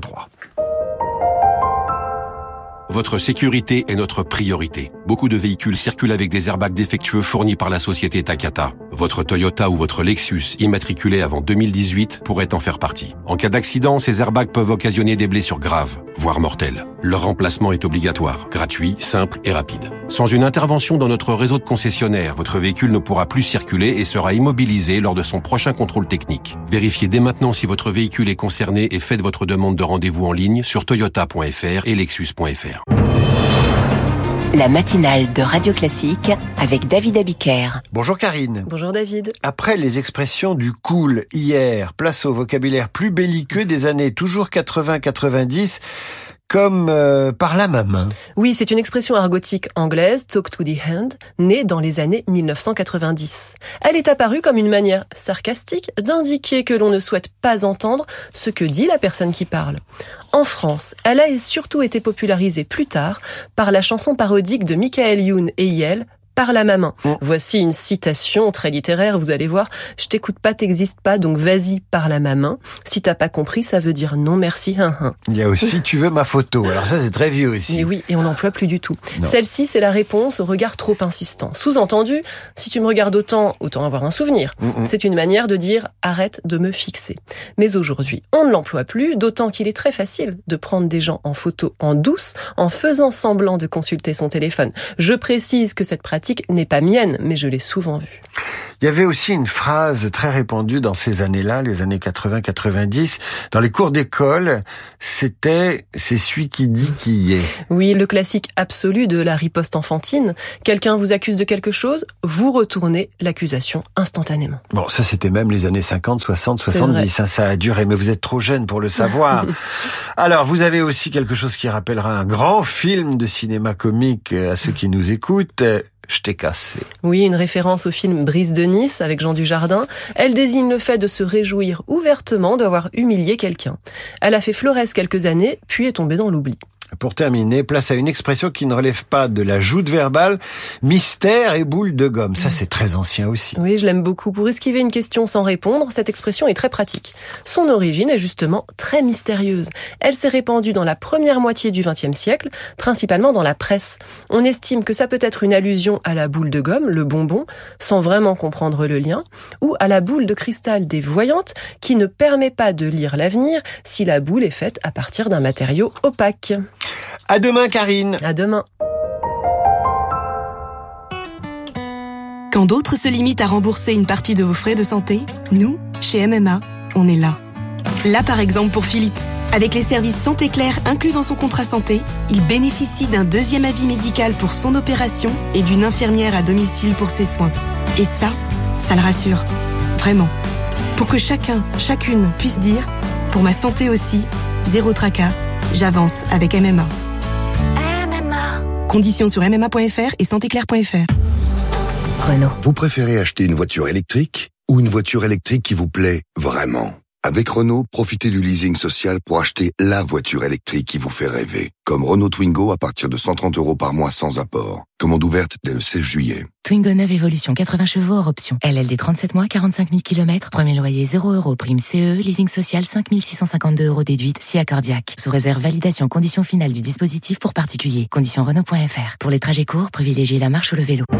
Votre sécurité est notre priorité. Beaucoup de véhicules circulent avec des airbags défectueux fournis par la société Takata. Votre Toyota ou votre Lexus immatriculé avant 2018 pourrait en faire partie. En cas d'accident, ces airbags peuvent occasionner des blessures graves, voire mortelles. Leur remplacement est obligatoire, gratuit, simple et rapide. Sans une intervention dans notre réseau de concessionnaires, votre véhicule ne pourra plus circuler et sera immobilisé lors de son prochain contrôle technique. Vérifiez dès maintenant si votre véhicule est concerné et faites votre demande de rendez-vous en ligne sur toyota.fr et lexus.fr. La matinale de Radio Classique avec David Abiker. Bonjour Karine. Bonjour David. Après les expressions du cool hier, place au vocabulaire plus belliqueux des années toujours 80-90, comme par la main. Oui, c'est une expression argotique anglaise, talk to the hand, née dans les années 1990. Elle est apparue comme une manière sarcastique d'indiquer que l'on ne souhaite pas entendre ce que dit la personne qui parle. En France, elle a surtout été popularisée plus tard par la chanson parodique de Michael Youn et Yel, parle à ma main. Voici une citation très littéraire, vous allez voir. Je t'écoute pas, t'existes pas, donc vas-y, parle à ma main. Si t'as pas compris, ça veut dire non merci, Il y a aussi tu veux ma photo. Alors ça, c'est très vieux aussi. Et oui, et on n'emploie plus du tout. Non. Celle-ci, c'est la réponse au regard trop insistant. Sous-entendu, si tu me regardes autant avoir un souvenir. C'est une manière de dire arrête de me fixer. Mais aujourd'hui, on ne l'emploie plus, d'autant qu'il est très facile de prendre des gens en photo en douce en faisant semblant de consulter son téléphone. Je précise que cette pratique n'est pas mienne, mais je l'ai souvent vue. Il y avait aussi une phrase très répandue dans ces années-là, les années 80-90, dans les cours d'école, c'était « c'est celui qui dit qui y est ». Oui, le classique absolu de la riposte enfantine. Quelqu'un vous accuse de quelque chose, vous retournez l'accusation instantanément. Bon, ça c'était même les années 50, 60, 70, ça a duré, mais vous êtes trop jeune pour le savoir. Alors, vous avez aussi quelque chose qui rappellera un grand film de cinéma comique à ceux qui nous écoutent. Je t'ai cassé. Oui, une référence au film Brise de Nice avec Jean Dujardin. Elle désigne le fait de se réjouir ouvertement d'avoir humilié quelqu'un. Elle a fait florès quelques années, puis est tombée dans l'oubli. Pour terminer, place à une expression qui ne relève pas de la joute verbale, mystère et boule de gomme. Ça, c'est très ancien aussi. Oui, je l'aime beaucoup. Pour esquiver une question sans répondre, cette expression est très pratique. Son origine est justement très mystérieuse. Elle s'est répandue dans la première moitié du XXe siècle, principalement dans la presse. On estime que ça peut être une allusion à la boule de gomme, le bonbon, sans vraiment comprendre le lien, ou à la boule de cristal des voyantes, qui ne permet pas de lire l'avenir si la boule est faite à partir d'un matériau opaque. À demain, Karine. À demain. Quand d'autres se limitent à rembourser une partie de vos frais de santé, nous, chez MMA, on est là. Là, par exemple, pour Philippe. Avec les services Santé Claire inclus dans son contrat santé, il bénéficie d'un deuxième avis médical pour son opération et d'une infirmière à domicile pour ses soins. Et ça le rassure. Vraiment. Pour que chacun, chacune puisse dire « Pour ma santé aussi, zéro tracas, j'avance avec MMA ». Conditions sur mma.fr et santéclair.fr. Renault. Vous préférez acheter une voiture électrique ou une voiture électrique qui vous plaît vraiment ? Avec Renault, profitez du leasing social pour acheter la voiture électrique qui vous fait rêver. Comme Renault Twingo à partir de 130 € par mois sans apport. Commande ouverte dès le 16 juillet. Twingo 9 Evolution, 80 chevaux hors option. LLD 37 mois, 45 000 km. Premier loyer 0 €. Prime CE. Leasing social 5 652 € déduite si accordiaque. Sous réserve validation conditions finales du dispositif pour particuliers. Conditions Renault.fr. Pour les trajets courts, privilégiez la marche ou le vélo.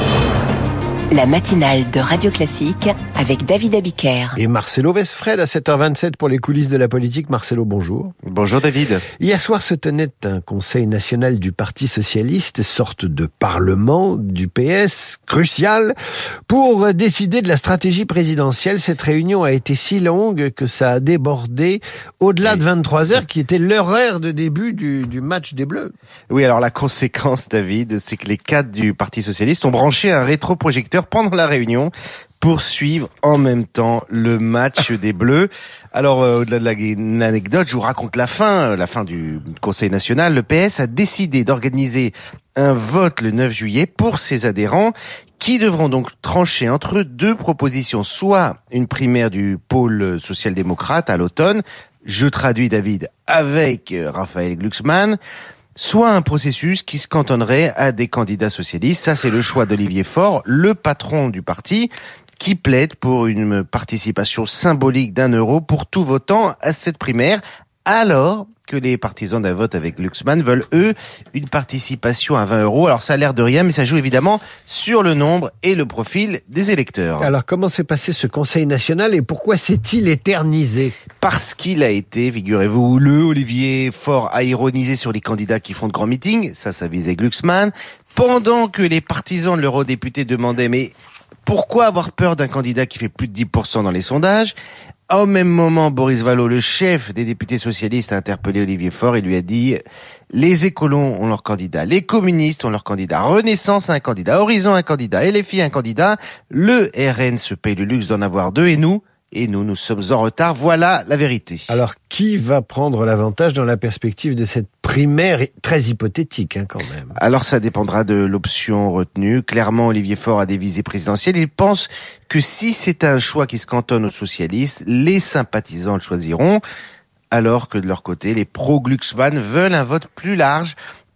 La matinale de Radio Classique avec David Abiker. Et Marcelo Westfred à 7h27 pour les coulisses de la politique. Marcelo, bonjour. Bonjour David. Hier soir se tenait un conseil national du Parti socialiste, sorte de parlement du PS, crucial, pour décider de la stratégie présidentielle. Cette réunion a été si longue que ça a débordé au-delà de 23h, qui était l'horaire de début du match des Bleus. Oui, alors la conséquence, David, c'est que les cadres du Parti socialiste ont branché un rétroprojecteur pendant la réunion pour suivre en même temps le match des Bleus. Alors, au-delà de l'anecdote, je vous raconte la fin du Conseil national. Le PS a décidé d'organiser un vote le 9 juillet pour ses adhérents qui devront donc trancher entre deux propositions, soit une primaire du pôle social-démocrate à l'automne, je traduis David avec Raphaël Glucksmann, soit un processus qui se cantonnerait à des candidats socialistes. Ça, c'est le choix d'Olivier Faure, le patron du parti, qui plaide pour une participation symbolique d'1 € pour tout votant à cette primaire, alors que les partisans d'un vote avec Glucksmann veulent, eux, une participation à 20 €. Alors ça a l'air de rien, mais ça joue évidemment sur le nombre et le profil des électeurs. Alors comment s'est passé ce Conseil national et pourquoi s'est-il éternisé ? Parce qu'il a été, figurez-vous, le Olivier Faure a ironisé sur les candidats qui font de grands meetings, ça visait Glucksmann, pendant que les partisans de l'eurodéputé demandaient « mais pourquoi avoir peur d'un candidat qui fait plus de 10% dans les sondages ?» Au même moment, Boris Vallaud, le chef des députés socialistes, a interpellé Olivier Faure et lui a dit « Les écolons ont leur candidat, les communistes ont leur candidat, Renaissance a un candidat, Horizon a un candidat, LFI a un candidat, le RN se paye le luxe d'en avoir deux et nous, nous sommes en retard. Voilà la vérité. » Alors, qui va prendre l'avantage dans la perspective de cette primaire très hypothétique, quand même ? Alors, ça dépendra de l'option retenue. Clairement, Olivier Faure a des visées présidentielles. Il pense que si c'est un choix qui se cantonne aux socialistes, les sympathisants le choisiront, alors que de leur côté, les pro-Glucksmann veulent un vote plus large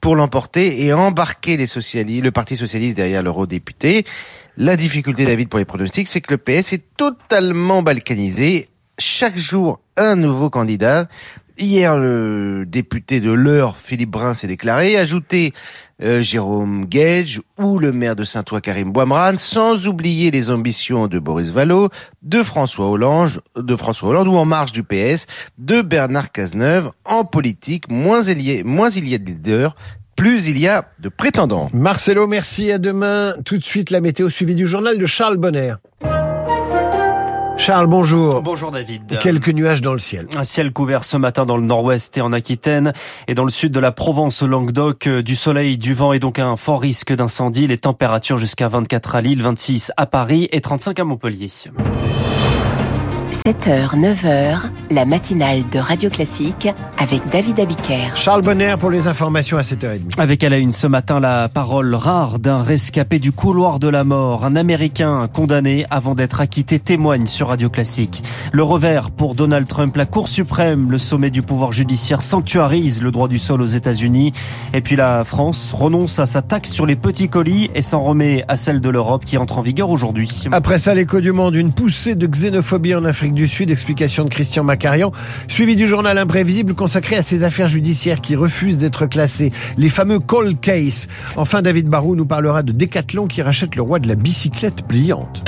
pour l'emporter et embarquer le Parti socialiste derrière l'eurodéputé. La difficulté, David, pour les pronostics, c'est que le PS est totalement balkanisé. Chaque jour, un nouveau candidat. Hier, le député de l'Eure, Philippe Brun, s'est déclaré. Ajouté Jérôme Gage ou le maire de Saint-Ouen, Karim Bouamrane, sans oublier les ambitions de Boris Vallaud, de François Hollande ou En Marche du PS, de Bernard Cazeneuve. En politique, moins il y a de leaders, plus il y a de prétendants. Marcelo, merci, à demain. Tout de suite, la météo suivie du journal de Charles Bonner. Charles, bonjour. Bonjour David. Quelques nuages dans le ciel. Un ciel couvert ce matin dans le nord-ouest et en Aquitaine et dans le sud de la Provence au Languedoc. Du soleil, du vent et donc un fort risque d'incendie. Les températures jusqu'à 24 à Lille, 26 à Paris et 35 à Montpellier. 7h, 9h, la matinale de Radio Classique avec David Abiker. Charles Bonner pour les informations à 7h30. Avec à la une ce matin la parole rare d'un rescapé du couloir de la mort. Un Américain condamné avant d'être acquitté témoigne sur Radio Classique. Le revers pour Donald Trump. La Cour suprême, le sommet du pouvoir judiciaire, sanctuarise le droit du sol aux États-Unis. Et puis la France renonce à sa taxe sur les petits colis et s'en remet à celle de l'Europe qui entre en vigueur aujourd'hui. Après ça, l'écho du monde, une poussée de xénophobie en Afrique du Sud, explication de Christian Macarian, suivi du journal imprévisible consacré à ces affaires judiciaires qui refusent d'être classées, les fameux cold case. Enfin, David Barou nous parlera de Decathlon qui rachète le roi de la bicyclette pliante.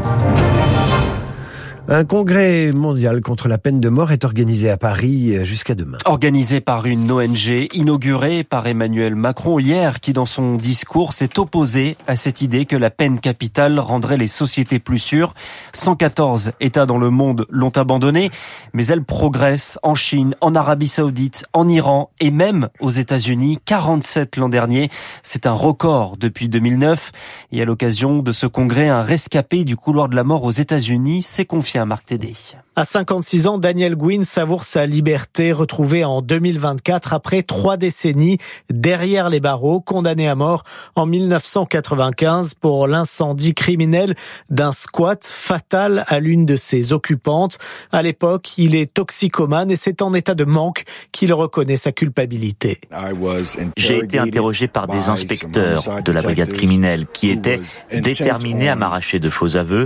Un congrès mondial contre la peine de mort est organisé à Paris jusqu'à demain. Organisé par une ONG, inaugurée par Emmanuel Macron hier, qui dans son discours s'est opposé à cette idée que la peine capitale rendrait les sociétés plus sûres. 114 États dans le monde l'ont abandonnée, mais elle progresse en Chine, en Arabie Saoudite, en Iran et même aux États-Unis. 47 l'an dernier, c'est un record depuis 2009. Et à l'occasion de ce congrès, un rescapé du couloir de la mort aux États-Unis s'est confié à Marc Tédé. À 56 ans, Daniel Gwynne savoure sa liberté retrouvée en 2024 après 3 décennies derrière les barreaux, condamné à mort en 1995 pour l'incendie criminel d'un squat fatal à l'une de ses occupantes. À l'époque, il est toxicomane et c'est en état de manque qu'il reconnaît sa culpabilité. J'ai été interrogé par des inspecteurs de la brigade criminelle qui étaient déterminés à m'arracher de faux aveux.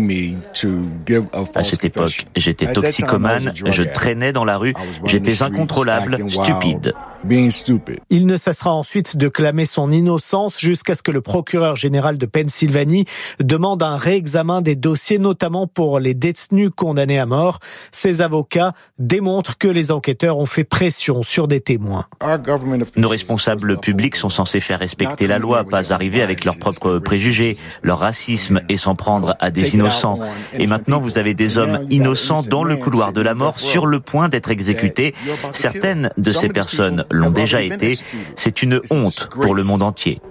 À cette époque, j'étais toxicomane, je traînais dans la rue, j'étais incontrôlable, stupide. Il ne cessera ensuite de clamer son innocence jusqu'à ce que le procureur général de Pennsylvanie demande un réexamen des dossiers, notamment pour les détenus condamnés à mort. Ses avocats démontrent que les enquêteurs ont fait pression sur des témoins. Nos responsables publics sont censés faire respecter la loi, pas arriver avec leurs propres préjugés, leur racisme et s'en prendre à des innocents. Et maintenant, vous avez des hommes innocents dans le couloir de la mort sur le point d'être exécutés. Certaines de ces personnes l'ont déjà été. C'est une honte pour le monde entier.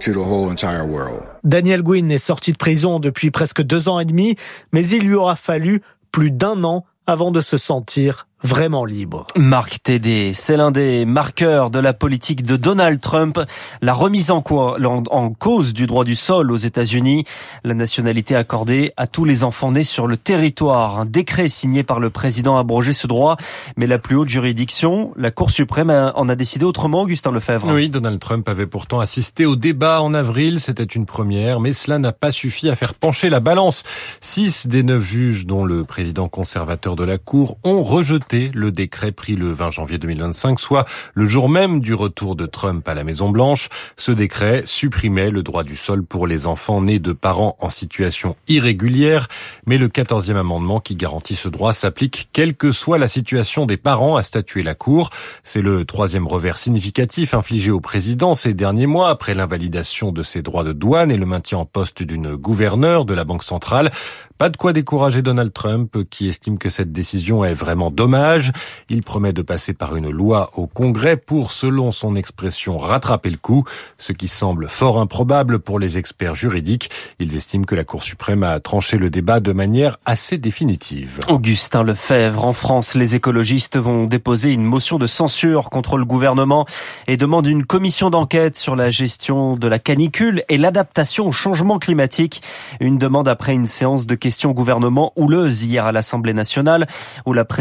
Daniel Gwynne est sorti de prison depuis presque 2 ans et demi, mais il lui aura fallu plus d'1 an avant de se sentir vraiment libre. Marc Tédé, c'est l'un des marqueurs de la politique de Donald Trump, la remise en cause du droit du sol aux États-Unis, la nationalité accordée à tous les enfants nés sur le territoire. Un décret signé par le président a abrogé ce droit, mais la plus haute juridiction, la Cour suprême, en a décidé autrement, Augustin Lefebvre. Oui, Donald Trump avait pourtant assisté au débat en avril, c'était une première, mais cela n'a pas suffi à faire pencher la balance. 6 des 9 juges, dont le président conservateur de la Cour, ont rejeté le décret pris le 20 janvier 2025, soit le jour même du retour de Trump à la Maison-Blanche. Ce décret supprimait le droit du sol pour les enfants nés de parents en situation irrégulière, mais le 14e amendement qui garantit ce droit s'applique quelle que soit la situation des parents, a statué la Cour. C'est le 3e revers significatif infligé au président ces derniers mois après l'invalidation de ses droits de douane et le maintien en poste d'une gouverneure de la Banque centrale. Pas de quoi décourager Donald Trump, qui estime que cette décision est vraiment dommage. Il promet de passer par une loi au Congrès pour, selon son expression, rattraper le coup, ce qui semble fort improbable pour les experts juridiques. Ils estiment que la Cour suprême a tranché le débat de manière assez définitive. Augustin Lefebvre, en France, les écologistes vont déposer une motion de censure contre le gouvernement et demandent une commission d'enquête sur la gestion de la canicule et l'adaptation au changement climatique. Une demande après une séance de questions au gouvernement houleuse hier à l'Assemblée nationale, où la présidente des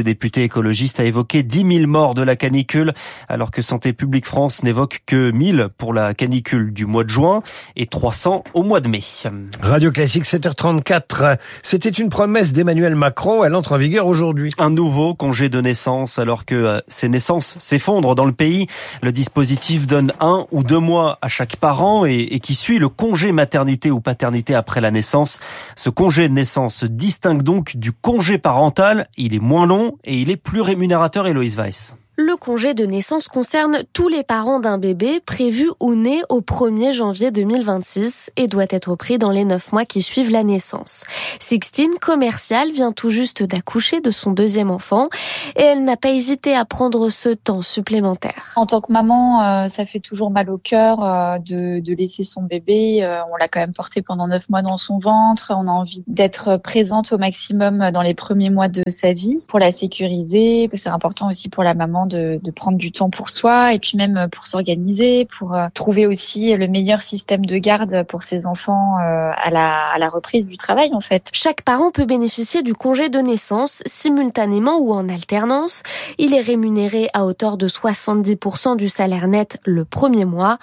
des députés écologistes a évoqué 10 000 morts de la canicule, alors que Santé publique France n'évoque que 1000 pour la canicule du mois de juin et 300 au mois de mai. Radio Classique 7h34. C'était une promesse d'Emmanuel Macron. Elle entre en vigueur aujourd'hui. Un nouveau congé de naissance, alors que ces naissances s'effondrent dans le pays. Le dispositif donne 1 ou 2 mois à chaque parent et qui suit le congé maternité ou paternité après la naissance. Ce congé de naissance se distingue donc du congé parental. Il est moins long et il est plus rémunérateur, Héloïse Weiss. Le congé de naissance concerne tous les parents d'un bébé prévu ou né au 1er janvier 2026 et doit être pris dans les 9 mois qui suivent la naissance. Sixtine, commerciale, vient tout juste d'accoucher de son 2e enfant et elle n'a pas hésité à prendre ce temps supplémentaire. En tant que maman, ça fait toujours mal au cœur de laisser son bébé. On l'a quand même porté pendant 9 mois dans son ventre. On a envie d'être présente au maximum dans les premiers mois de sa vie pour la sécuriser. C'est important aussi pour la maman de prendre du temps pour soi et puis même pour s'organiser, pour trouver aussi le meilleur système de garde pour ses enfants à la reprise du travail en fait. Chaque parent peut bénéficier du congé de naissance simultanément ou en alternance. Il est rémunéré à hauteur de 70% du salaire net le premier mois,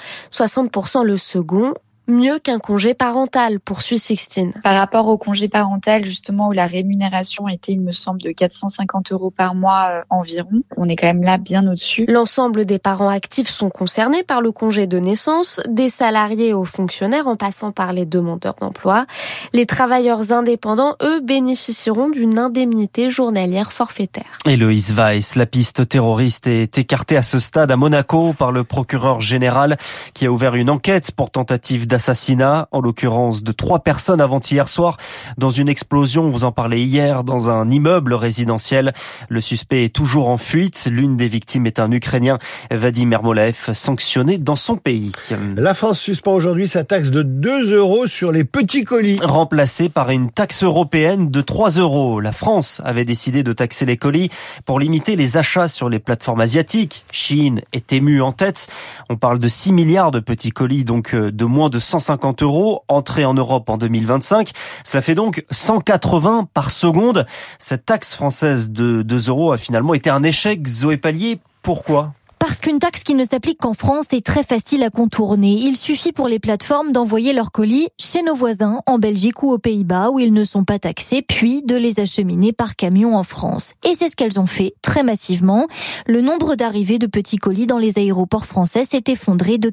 60% le second. Mieux qu'un congé parental, poursuit Sixtine. Par rapport au congé parental, justement, où la rémunération était, il me semble, de 450 € par mois environ, on est quand même là bien au-dessus. L'ensemble des parents actifs sont concernés par le congé de naissance, des salariés aux fonctionnaires en passant par les demandeurs d'emploi. Les travailleurs indépendants, eux, bénéficieront d'une indemnité journalière forfaitaire. Héloïse Weiss, la piste terroriste est écartée à ce stade à Monaco par le procureur général qui a ouvert une enquête pour tentative d'assassinat, en l'occurrence de 3 personnes avant-hier soir dans une explosion, on vous en parlait hier, dans un immeuble résidentiel. Le suspect est toujours en fuite. L'une des victimes est un Ukrainien, Vadim Ermolaev, sanctionné dans son pays. La France suspend aujourd'hui sa taxe de 2 € sur les petits colis. Remplacée par une taxe européenne de 3 €. La France avait décidé de taxer les colis pour limiter les achats sur les plateformes asiatiques. Chine et Temu en tête. On parle de 6 milliards de petits colis, donc de moins de 150 € entrés en Europe en 2025. Cela fait donc 180 par seconde. Cette taxe française de 2 € a finalement été un échec. Zoé Pallier, pourquoi ? Parce qu'une taxe qui ne s'applique qu'en France est très facile à contourner. Il suffit pour les plateformes d'envoyer leurs colis chez nos voisins, en Belgique ou aux Pays-Bas, où ils ne sont pas taxés, puis de les acheminer par camion en France. Et c'est ce qu'elles ont fait très massivement. Le nombre d'arrivées de petits colis dans les aéroports français s'est effondré de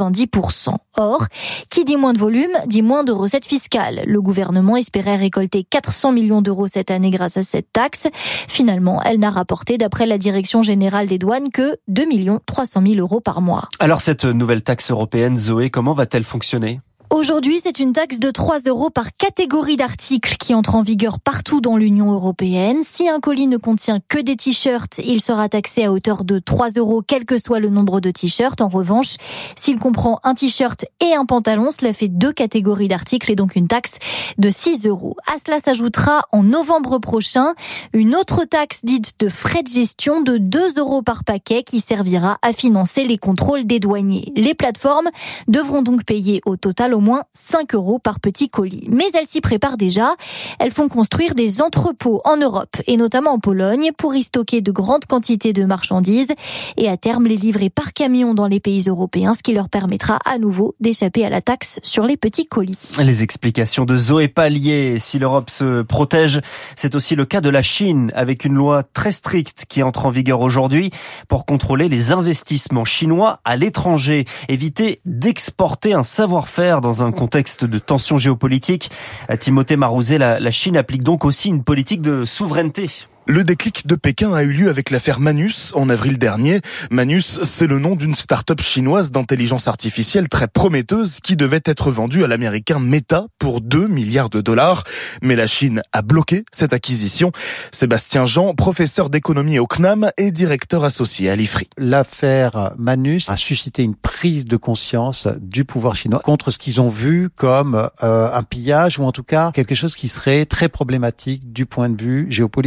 90%. Or, qui dit moins de volume, dit moins de recettes fiscales. Le gouvernement espérait récolter 400 millions € cette année grâce à cette taxe. Finalement, elle n'a rapporté, d'après la Direction générale des douanes, que 2 300 000 € par mois. Alors cette nouvelle taxe européenne, Zoé, comment va-t-elle fonctionner ? Aujourd'hui, c'est une taxe de 3 € par catégorie d'articles qui entre en vigueur partout dans l'Union européenne. Si un colis ne contient que des t-shirts, il sera taxé à hauteur de 3 €, quel que soit le nombre de t-shirts. En revanche, s'il comprend un t-shirt et un pantalon, cela fait 2 catégories d'articles et donc une taxe de 6 €. À cela s'ajoutera en novembre prochain une autre taxe dite de frais de gestion de 2 € par paquet qui servira à financer les contrôles des douaniers. Les plateformes devront donc payer au total au moins 5 € par petit colis. Mais elles s'y préparent déjà. Elles font construire des entrepôts en Europe et notamment en Pologne pour y stocker de grandes quantités de marchandises et à terme les livrer par camion dans les pays européens, ce qui leur permettra à nouveau d'échapper à la taxe sur les petits colis. Les explications de Zoé Pallier. Si l'Europe se protège, c'est aussi le cas de la Chine avec une loi très stricte qui entre en vigueur aujourd'hui pour contrôler les investissements chinois à l'étranger, éviter d'exporter un savoir-faire dans un contexte de tension géopolitique. Timothée Marouzet, la Chine applique donc aussi une politique de souveraineté. Le déclic de Pékin a eu lieu avec l'affaire Manus en avril dernier. Manus, c'est le nom d'une start-up chinoise d'intelligence artificielle très prometteuse qui devait être vendue à l'américain Meta pour 2 milliards $. Mais la Chine a bloqué cette acquisition. Sébastien Jean, professeur d'économie au CNAM et directeur associé à l'IFRI. L'affaire Manus a suscité une prise de conscience du pouvoir chinois contre ce qu'ils ont vu comme un pillage ou en tout cas quelque chose qui serait très problématique du point de vue géopolitique en fait.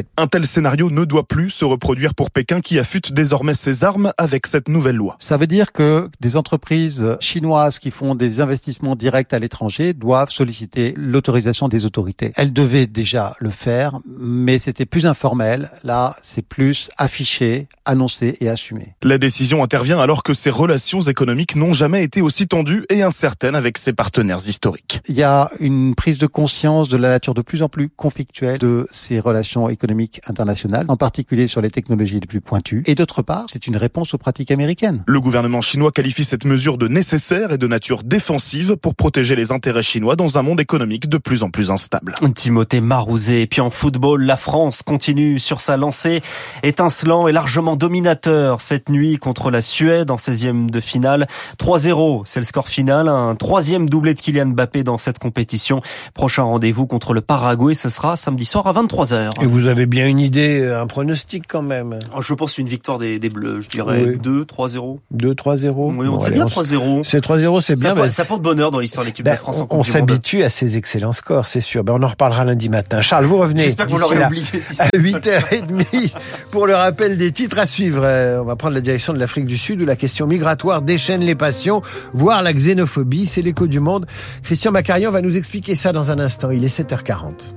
fait. Un tel scénario ne doit plus se reproduire pour Pékin qui affûte désormais ses armes avec cette nouvelle loi. Ça veut dire que des entreprises chinoises qui font des investissements directs à l'étranger doivent solliciter l'autorisation des autorités. Elles devaient déjà le faire, mais c'était plus informel. Là, c'est plus affiché, annoncé et assumé. La décision intervient alors que ces relations économiques n'ont jamais été aussi tendues et incertaines avec ses partenaires historiques. Il y a une prise de conscience de la nature de plus en plus conflictuelle de ces relations économiques internationales, en particulier sur les technologies les plus pointues. Et d'autre part, c'est une réponse aux pratiques américaines. Le gouvernement chinois qualifie cette mesure de nécessaire et de nature défensive pour protéger les intérêts chinois dans un monde économique de plus en plus instable. Timothée Marouzet. Et puis en football, la France continue sur sa lancée, étincelant et largement dominateur cette nuit contre la Suède en 16e de finale. 3-0, c'est le score final. Un troisième doublé de Kylian Mbappé dans cette compétition. Prochain rendez-vous contre le Paraguay, ce sera samedi soir à 23h. Et vous avez bien une idée, un pronostic quand même? Je pense une victoire des Bleus, je dirais oui. 2-3-0. 2-3-0. Oui, c'est bien 3-0. C'est 3-0, c'est bien. Ça porte bonheur dans l'histoire de l'équipe de France en Coupe du Monde. On s'habitue à ces excellents scores, c'est sûr. On en reparlera lundi matin. Charles, vous revenez. J'espère que vous l'aurez oublié. À 8h30 pour le rappel des titres à suivre. On va prendre la direction de l'Afrique du Sud où la question migratoire déchaîne les passions, voire la xénophobie. C'est l'écho du monde. Christian Macarian va nous expliquer ça dans un instant. Il est 7h40.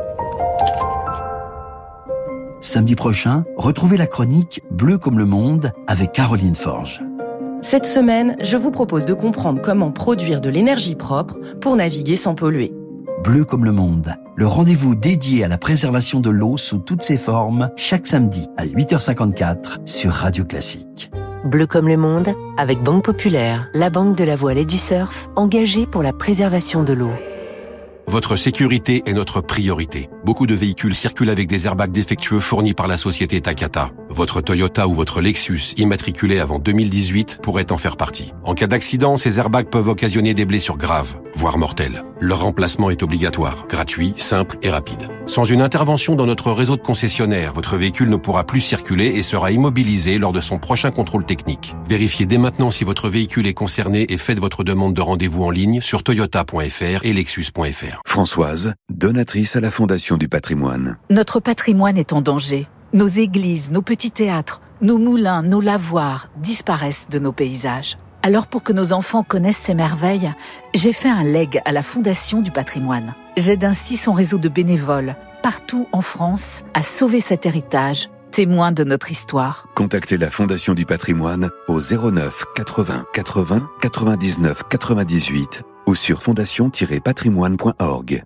Samedi prochain, retrouvez la chronique Bleu comme le monde avec Caroline Forge. Cette semaine, je vous propose de comprendre comment produire de l'énergie propre pour naviguer sans polluer. Bleu comme le monde, le rendez-vous dédié à la préservation de l'eau sous toutes ses formes, chaque samedi à 8h54 sur Radio Classique. Bleu comme le monde, avec Banque Populaire, la banque de la voile et du surf, engagée pour la préservation de l'eau. Votre sécurité est notre priorité. Beaucoup de véhicules circulent avec des airbags défectueux fournis par la société Takata. Votre Toyota ou votre Lexus immatriculé avant 2018 pourrait en faire partie. En cas d'accident, ces airbags peuvent occasionner des blessures graves, voire mortelles. Leur remplacement est obligatoire, gratuit, simple et rapide. Sans une intervention dans notre réseau de concessionnaires, votre véhicule ne pourra plus circuler et sera immobilisé lors de son prochain contrôle technique. Vérifiez dès maintenant si votre véhicule est concerné et faites votre demande de rendez-vous en ligne sur toyota.fr et lexus.fr. Françoise, donatrice à la Fondation du patrimoine. Notre patrimoine est en danger. Nos églises, nos petits théâtres, nos moulins, nos lavoirs disparaissent de nos paysages. Alors pour que nos enfants connaissent ces merveilles, j'ai fait un leg à la Fondation du patrimoine. J'aide ainsi son réseau de bénévoles, partout en France, à sauver cet héritage, témoin de notre histoire. Contactez la Fondation du patrimoine au 09 80 80 99 98 ou sur fondation-patrimoine.org.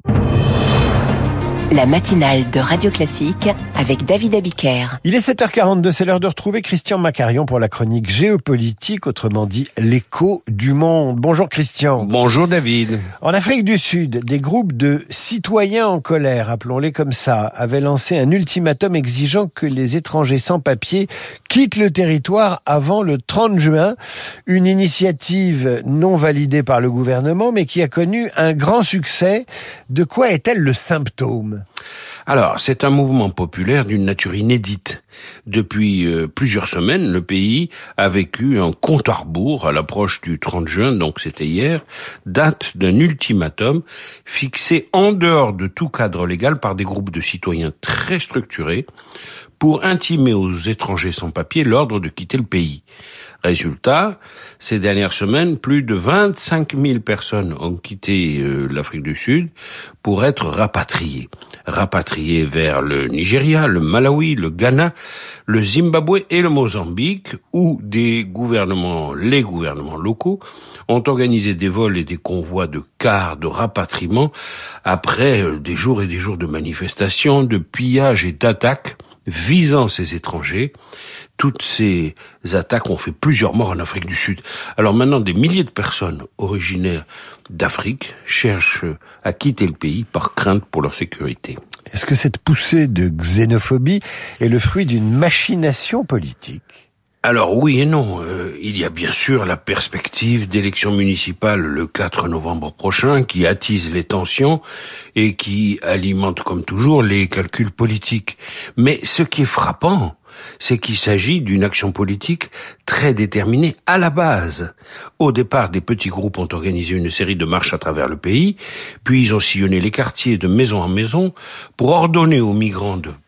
La matinale de Radio Classique avec David Abiker. Il est 7h42, c'est l'heure de retrouver Christian Macarian pour la chronique géopolitique, autrement dit l'écho du monde. Bonjour Christian. Bonjour David. En Afrique du Sud, des groupes de citoyens en colère, appelons-les comme ça, avaient lancé un ultimatum exigeant que les étrangers sans papier quittent le territoire avant le 30 juin. Une initiative non validée par le gouvernement, mais qui a connu un grand succès. De quoi est-elle le symptôme ? Alors, c'est un mouvement populaire d'une nature inédite. Depuis plusieurs semaines, le pays a vécu un compte à rebours à l'approche du 30 juin, donc c'était hier, date d'un ultimatum fixé en dehors de tout cadre légal par des groupes de citoyens très structurés pour intimer aux étrangers sans papier l'ordre de quitter le pays. Résultat, ces dernières semaines, plus de 25 000 personnes ont quitté l'Afrique du Sud pour être rapatriées. Rapatriées vers le Nigeria, le Malawi, le Ghana, le Zimbabwe et le Mozambique, où les gouvernements locaux ont organisé des vols et des convois de cars de rapatriement après des jours et des jours de manifestations, de pillages et d'attaques visant ces étrangers. Toutes ces attaques ont fait plusieurs morts en Afrique du Sud. Alors maintenant, des milliers de personnes originaires d'Afrique cherchent à quitter le pays par crainte pour leur sécurité. Est-ce que cette poussée de xénophobie est le fruit d'une machination politique ? Alors oui et non. Il y a bien sûr la perspective d'élections municipales le 4 novembre prochain qui attise les tensions et qui alimente comme toujours les calculs politiques. Mais ce qui est frappant, c'est qu'il s'agit d'une action politique très déterminée à la base. Au départ, des petits groupes ont organisé une série de marches à travers le pays, puis ils ont sillonné les quartiers de maison en maison pour ordonner aux migrants de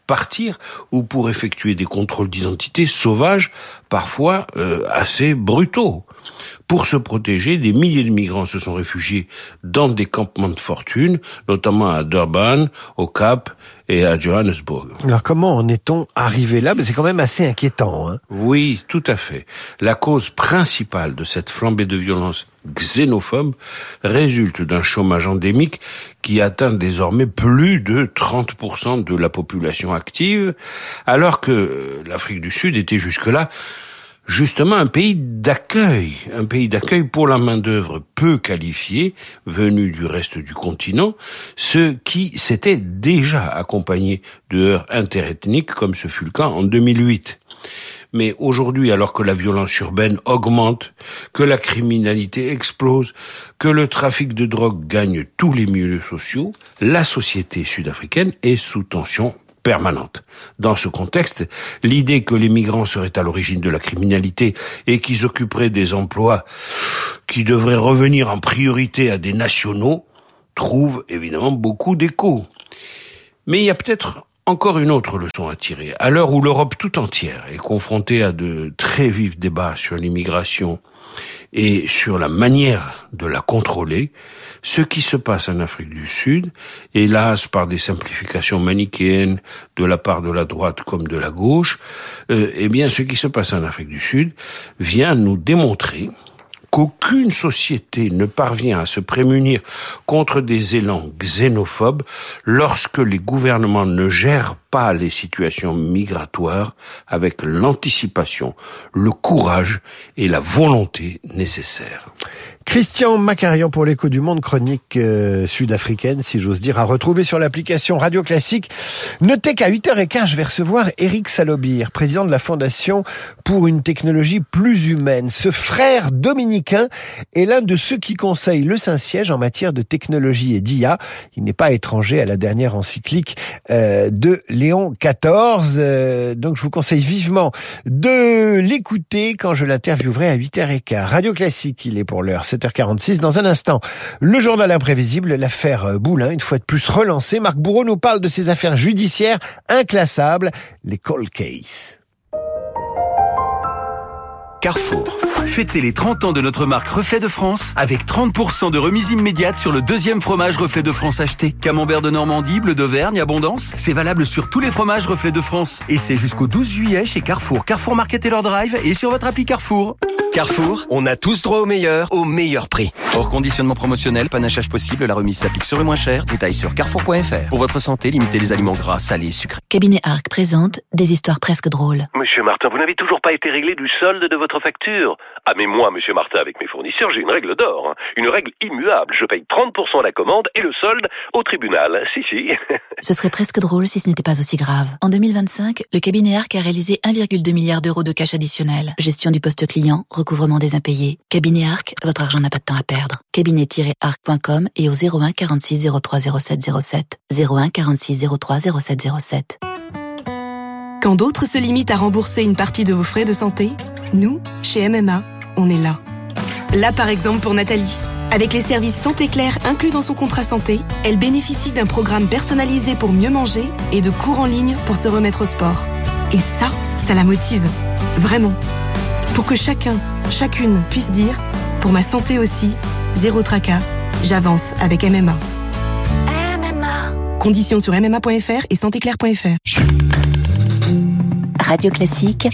partir ou pour effectuer des contrôles d'identité sauvages, parfois assez brutaux. Pour se protéger, des milliers de migrants se sont réfugiés dans des campements de fortune, notamment à Durban, au Cap et à Johannesburg. Alors comment en est-on arrivé là ? C'est quand même assez inquiétant. Hein ? Oui, tout à fait. La cause principale de cette flambée de violence xénophobe résulte d'un chômage endémique qui atteint désormais plus de 30% de la population active, alors que l'Afrique du Sud était jusque-là justement un pays d'accueil pour la main-d'œuvre peu qualifiée venue du reste du continent, ce qui s'était déjà accompagné de heurts interethniques comme ce fut le cas en 2008. Mais aujourd'hui, alors que la violence urbaine augmente, que la criminalité explose, que le trafic de drogue gagne tous les milieux sociaux, la société sud-africaine est sous tension permanente. Dans ce contexte, l'idée que les migrants seraient à l'origine de la criminalité et qu'ils occuperaient des emplois qui devraient revenir en priorité à des nationaux trouve évidemment beaucoup d'écho. Mais il y a peut-être encore une autre leçon à tirer. À l'heure où l'Europe tout entière est confrontée à de très vifs débats sur l'immigration et sur la manière de la contrôler, ce qui se passe en Afrique du Sud, hélas par des simplifications manichéennes de la part de la droite comme de la gauche, ce qui se passe en Afrique du Sud vient nous démontrer qu'aucune société ne parvient à se prémunir contre des élans xénophobes lorsque les gouvernements ne gèrent pas les situations migratoires avec l'anticipation, le courage et la volonté nécessaires. Christian Macarian pour l'Écho du Monde, chronique sud-africaine, si j'ose dire, à retrouver sur l'application Radio Classique. Notez qu'à 8h15, je vais recevoir Éric Salobir, président de la Fondation pour une technologie plus humaine. Ce frère dominicain est l'un de ceux qui conseillent le Saint-Siège en matière de technologie et d'IA. Il n'est pas étranger à la dernière encyclique de Léon XIV. Donc je vous conseille vivement de l'écouter quand je l'interviewerai à 8h15. Radio Classique, il est pour l'heure 7h46. Dans un instant, le journal imprévisible, l'affaire Boulin, une fois de plus relancée. Marc Bourreau nous parle de ces affaires judiciaires inclassables, les cold cases. Carrefour. Fêtez les 30 ans de notre marque Reflet de France avec 30% de remise immédiate sur le deuxième fromage Reflet de France acheté. Camembert de Normandie, bleu d'Auvergne, abondance. C'est valable sur tous les fromages Reflet de France. Et c'est jusqu'au 12 juillet chez Carrefour, Carrefour Market et leur drive et sur votre appli Carrefour. Carrefour, on a tous droit au meilleur prix. Hors conditionnement promotionnel, panachage possible, la remise s'applique sur le moins cher. Détail sur carrefour.fr. Pour votre santé, limitez les aliments gras, salés et sucrés. Cabinet Arc présente des histoires presque drôles. Monsieur Martin, vous n'avez toujours pas été réglé du solde de votre facture. Ah mais moi, monsieur Martin, avec mes fournisseurs, j'ai une règle d'or. Hein. Une règle immuable. Je paye 30% à la commande et le solde au tribunal. Si. Ce serait presque drôle si ce n'était pas aussi grave. En 2025, le cabinet Arc a réalisé 1,2 milliard d'euros de cash additionnel. Gestion du poste client, recouvrement des impayés. Cabinet Arc, votre argent n'a pas de temps à perdre. Cabinet-arc.com et au 01 46 03 07 07. 01 46 03 07 07. Quand d'autres se limitent à rembourser une partie de vos frais de santé, nous, chez MMA, on est là. Là, par exemple, pour Nathalie. Avec les services Santé Claire inclus dans son contrat santé, elle bénéficie d'un programme personnalisé pour mieux manger et de cours en ligne pour se remettre au sport. Et ça la motive. Vraiment. Pour que chacune puisse dire, pour ma santé aussi, zéro tracas, j'avance avec MMA. MMA. Conditions sur mma.fr et santéclaire.fr. Radio Classique,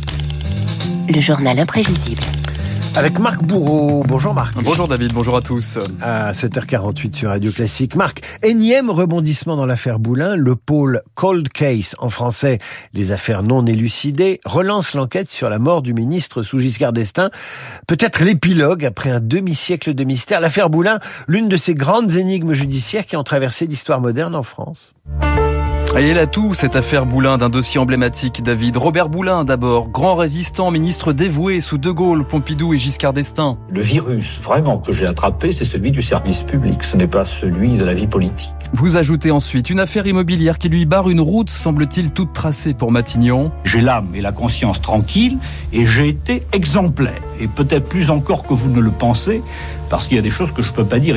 le journal imprévisible. Avec Marc Bourreau. Bonjour Marc. Bonjour David, bonjour à tous. À 7h48 sur Radio Classique. Marc, énième rebondissement dans l'affaire Boulin. Le pôle Cold Case, en français, les affaires non élucidées, relance l'enquête sur la mort du ministre sous Giscard d'Estaing. Peut-être l'épilogue après un demi-siècle de mystère. L'affaire Boulin, l'une de ces grandes énigmes judiciaires qui ont traversé l'histoire moderne en France. Et elle a tout, cette affaire Boulin, d'un dossier emblématique, David. Robert Boulin, d'abord, grand résistant, ministre dévoué sous De Gaulle, Pompidou et Giscard d'Estaing. Le virus, vraiment, que j'ai attrapé, c'est celui du service public, ce n'est pas celui de la vie politique. Vous ajoutez ensuite une affaire immobilière qui lui barre une route, semble-t-il, toute tracée pour Matignon. J'ai l'âme et la conscience tranquille, et j'ai été exemplaire. Et peut-être plus encore que vous ne le pensez, parce qu'il y a des choses que je ne peux pas dire ici.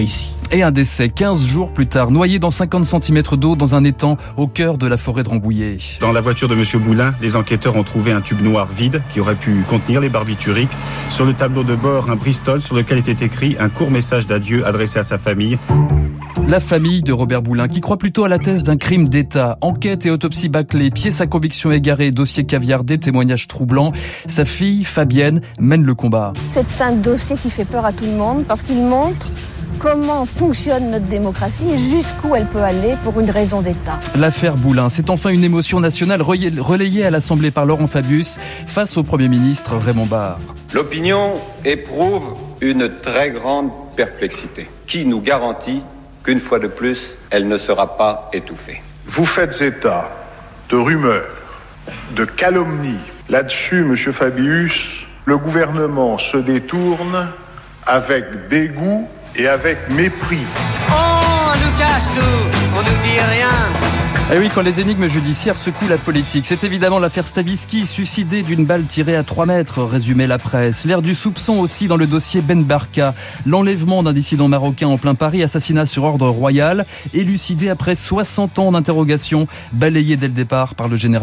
Et un décès 15 jours plus tard, noyé dans 50 cm d'eau dans un étang au cœur de la forêt de Rambouillet. Dans la voiture de Monsieur Boulin, les enquêteurs ont trouvé un tube noir vide qui aurait pu contenir les barbituriques. Sur le tableau de bord, un Bristol sur lequel était écrit un court message d'adieu adressé à sa famille. La famille de Robert Boulin, qui croit plutôt à la thèse d'un crime d'État. Enquête et autopsie bâclée, pièce à conviction égarée, dossier caviardé, témoignages troublants. Sa fille, Fabienne, mène le combat. C'est un dossier qui fait peur à tout le monde parce qu'il montre comment fonctionne notre démocratie et jusqu'où elle peut aller pour une raison d'État. L'affaire Boulin, c'est enfin une émotion nationale relayée à l'Assemblée par Laurent Fabius face au Premier ministre Raymond Barre. L'opinion éprouve une très grande perplexité qui nous garantit qu'une fois de plus, elle ne sera pas étouffée. Vous faites état de rumeurs, de calomnies. Là-dessus, Monsieur Fabius, le gouvernement se détourne avec dégoût et avec mépris. Oh, on nous cache tout, on nous dit rien. Et oui, quand les énigmes judiciaires secouent la politique, c'est évidemment l'affaire Stavisky, suicidé d'une balle tirée à 3 mètres, résumait la presse. L'air du soupçon aussi dans le dossier Ben Barka. L'enlèvement d'un dissident marocain en plein Paris, assassinat sur ordre royal, élucidé après 60 ans d'interrogation, balayé dès le départ par le général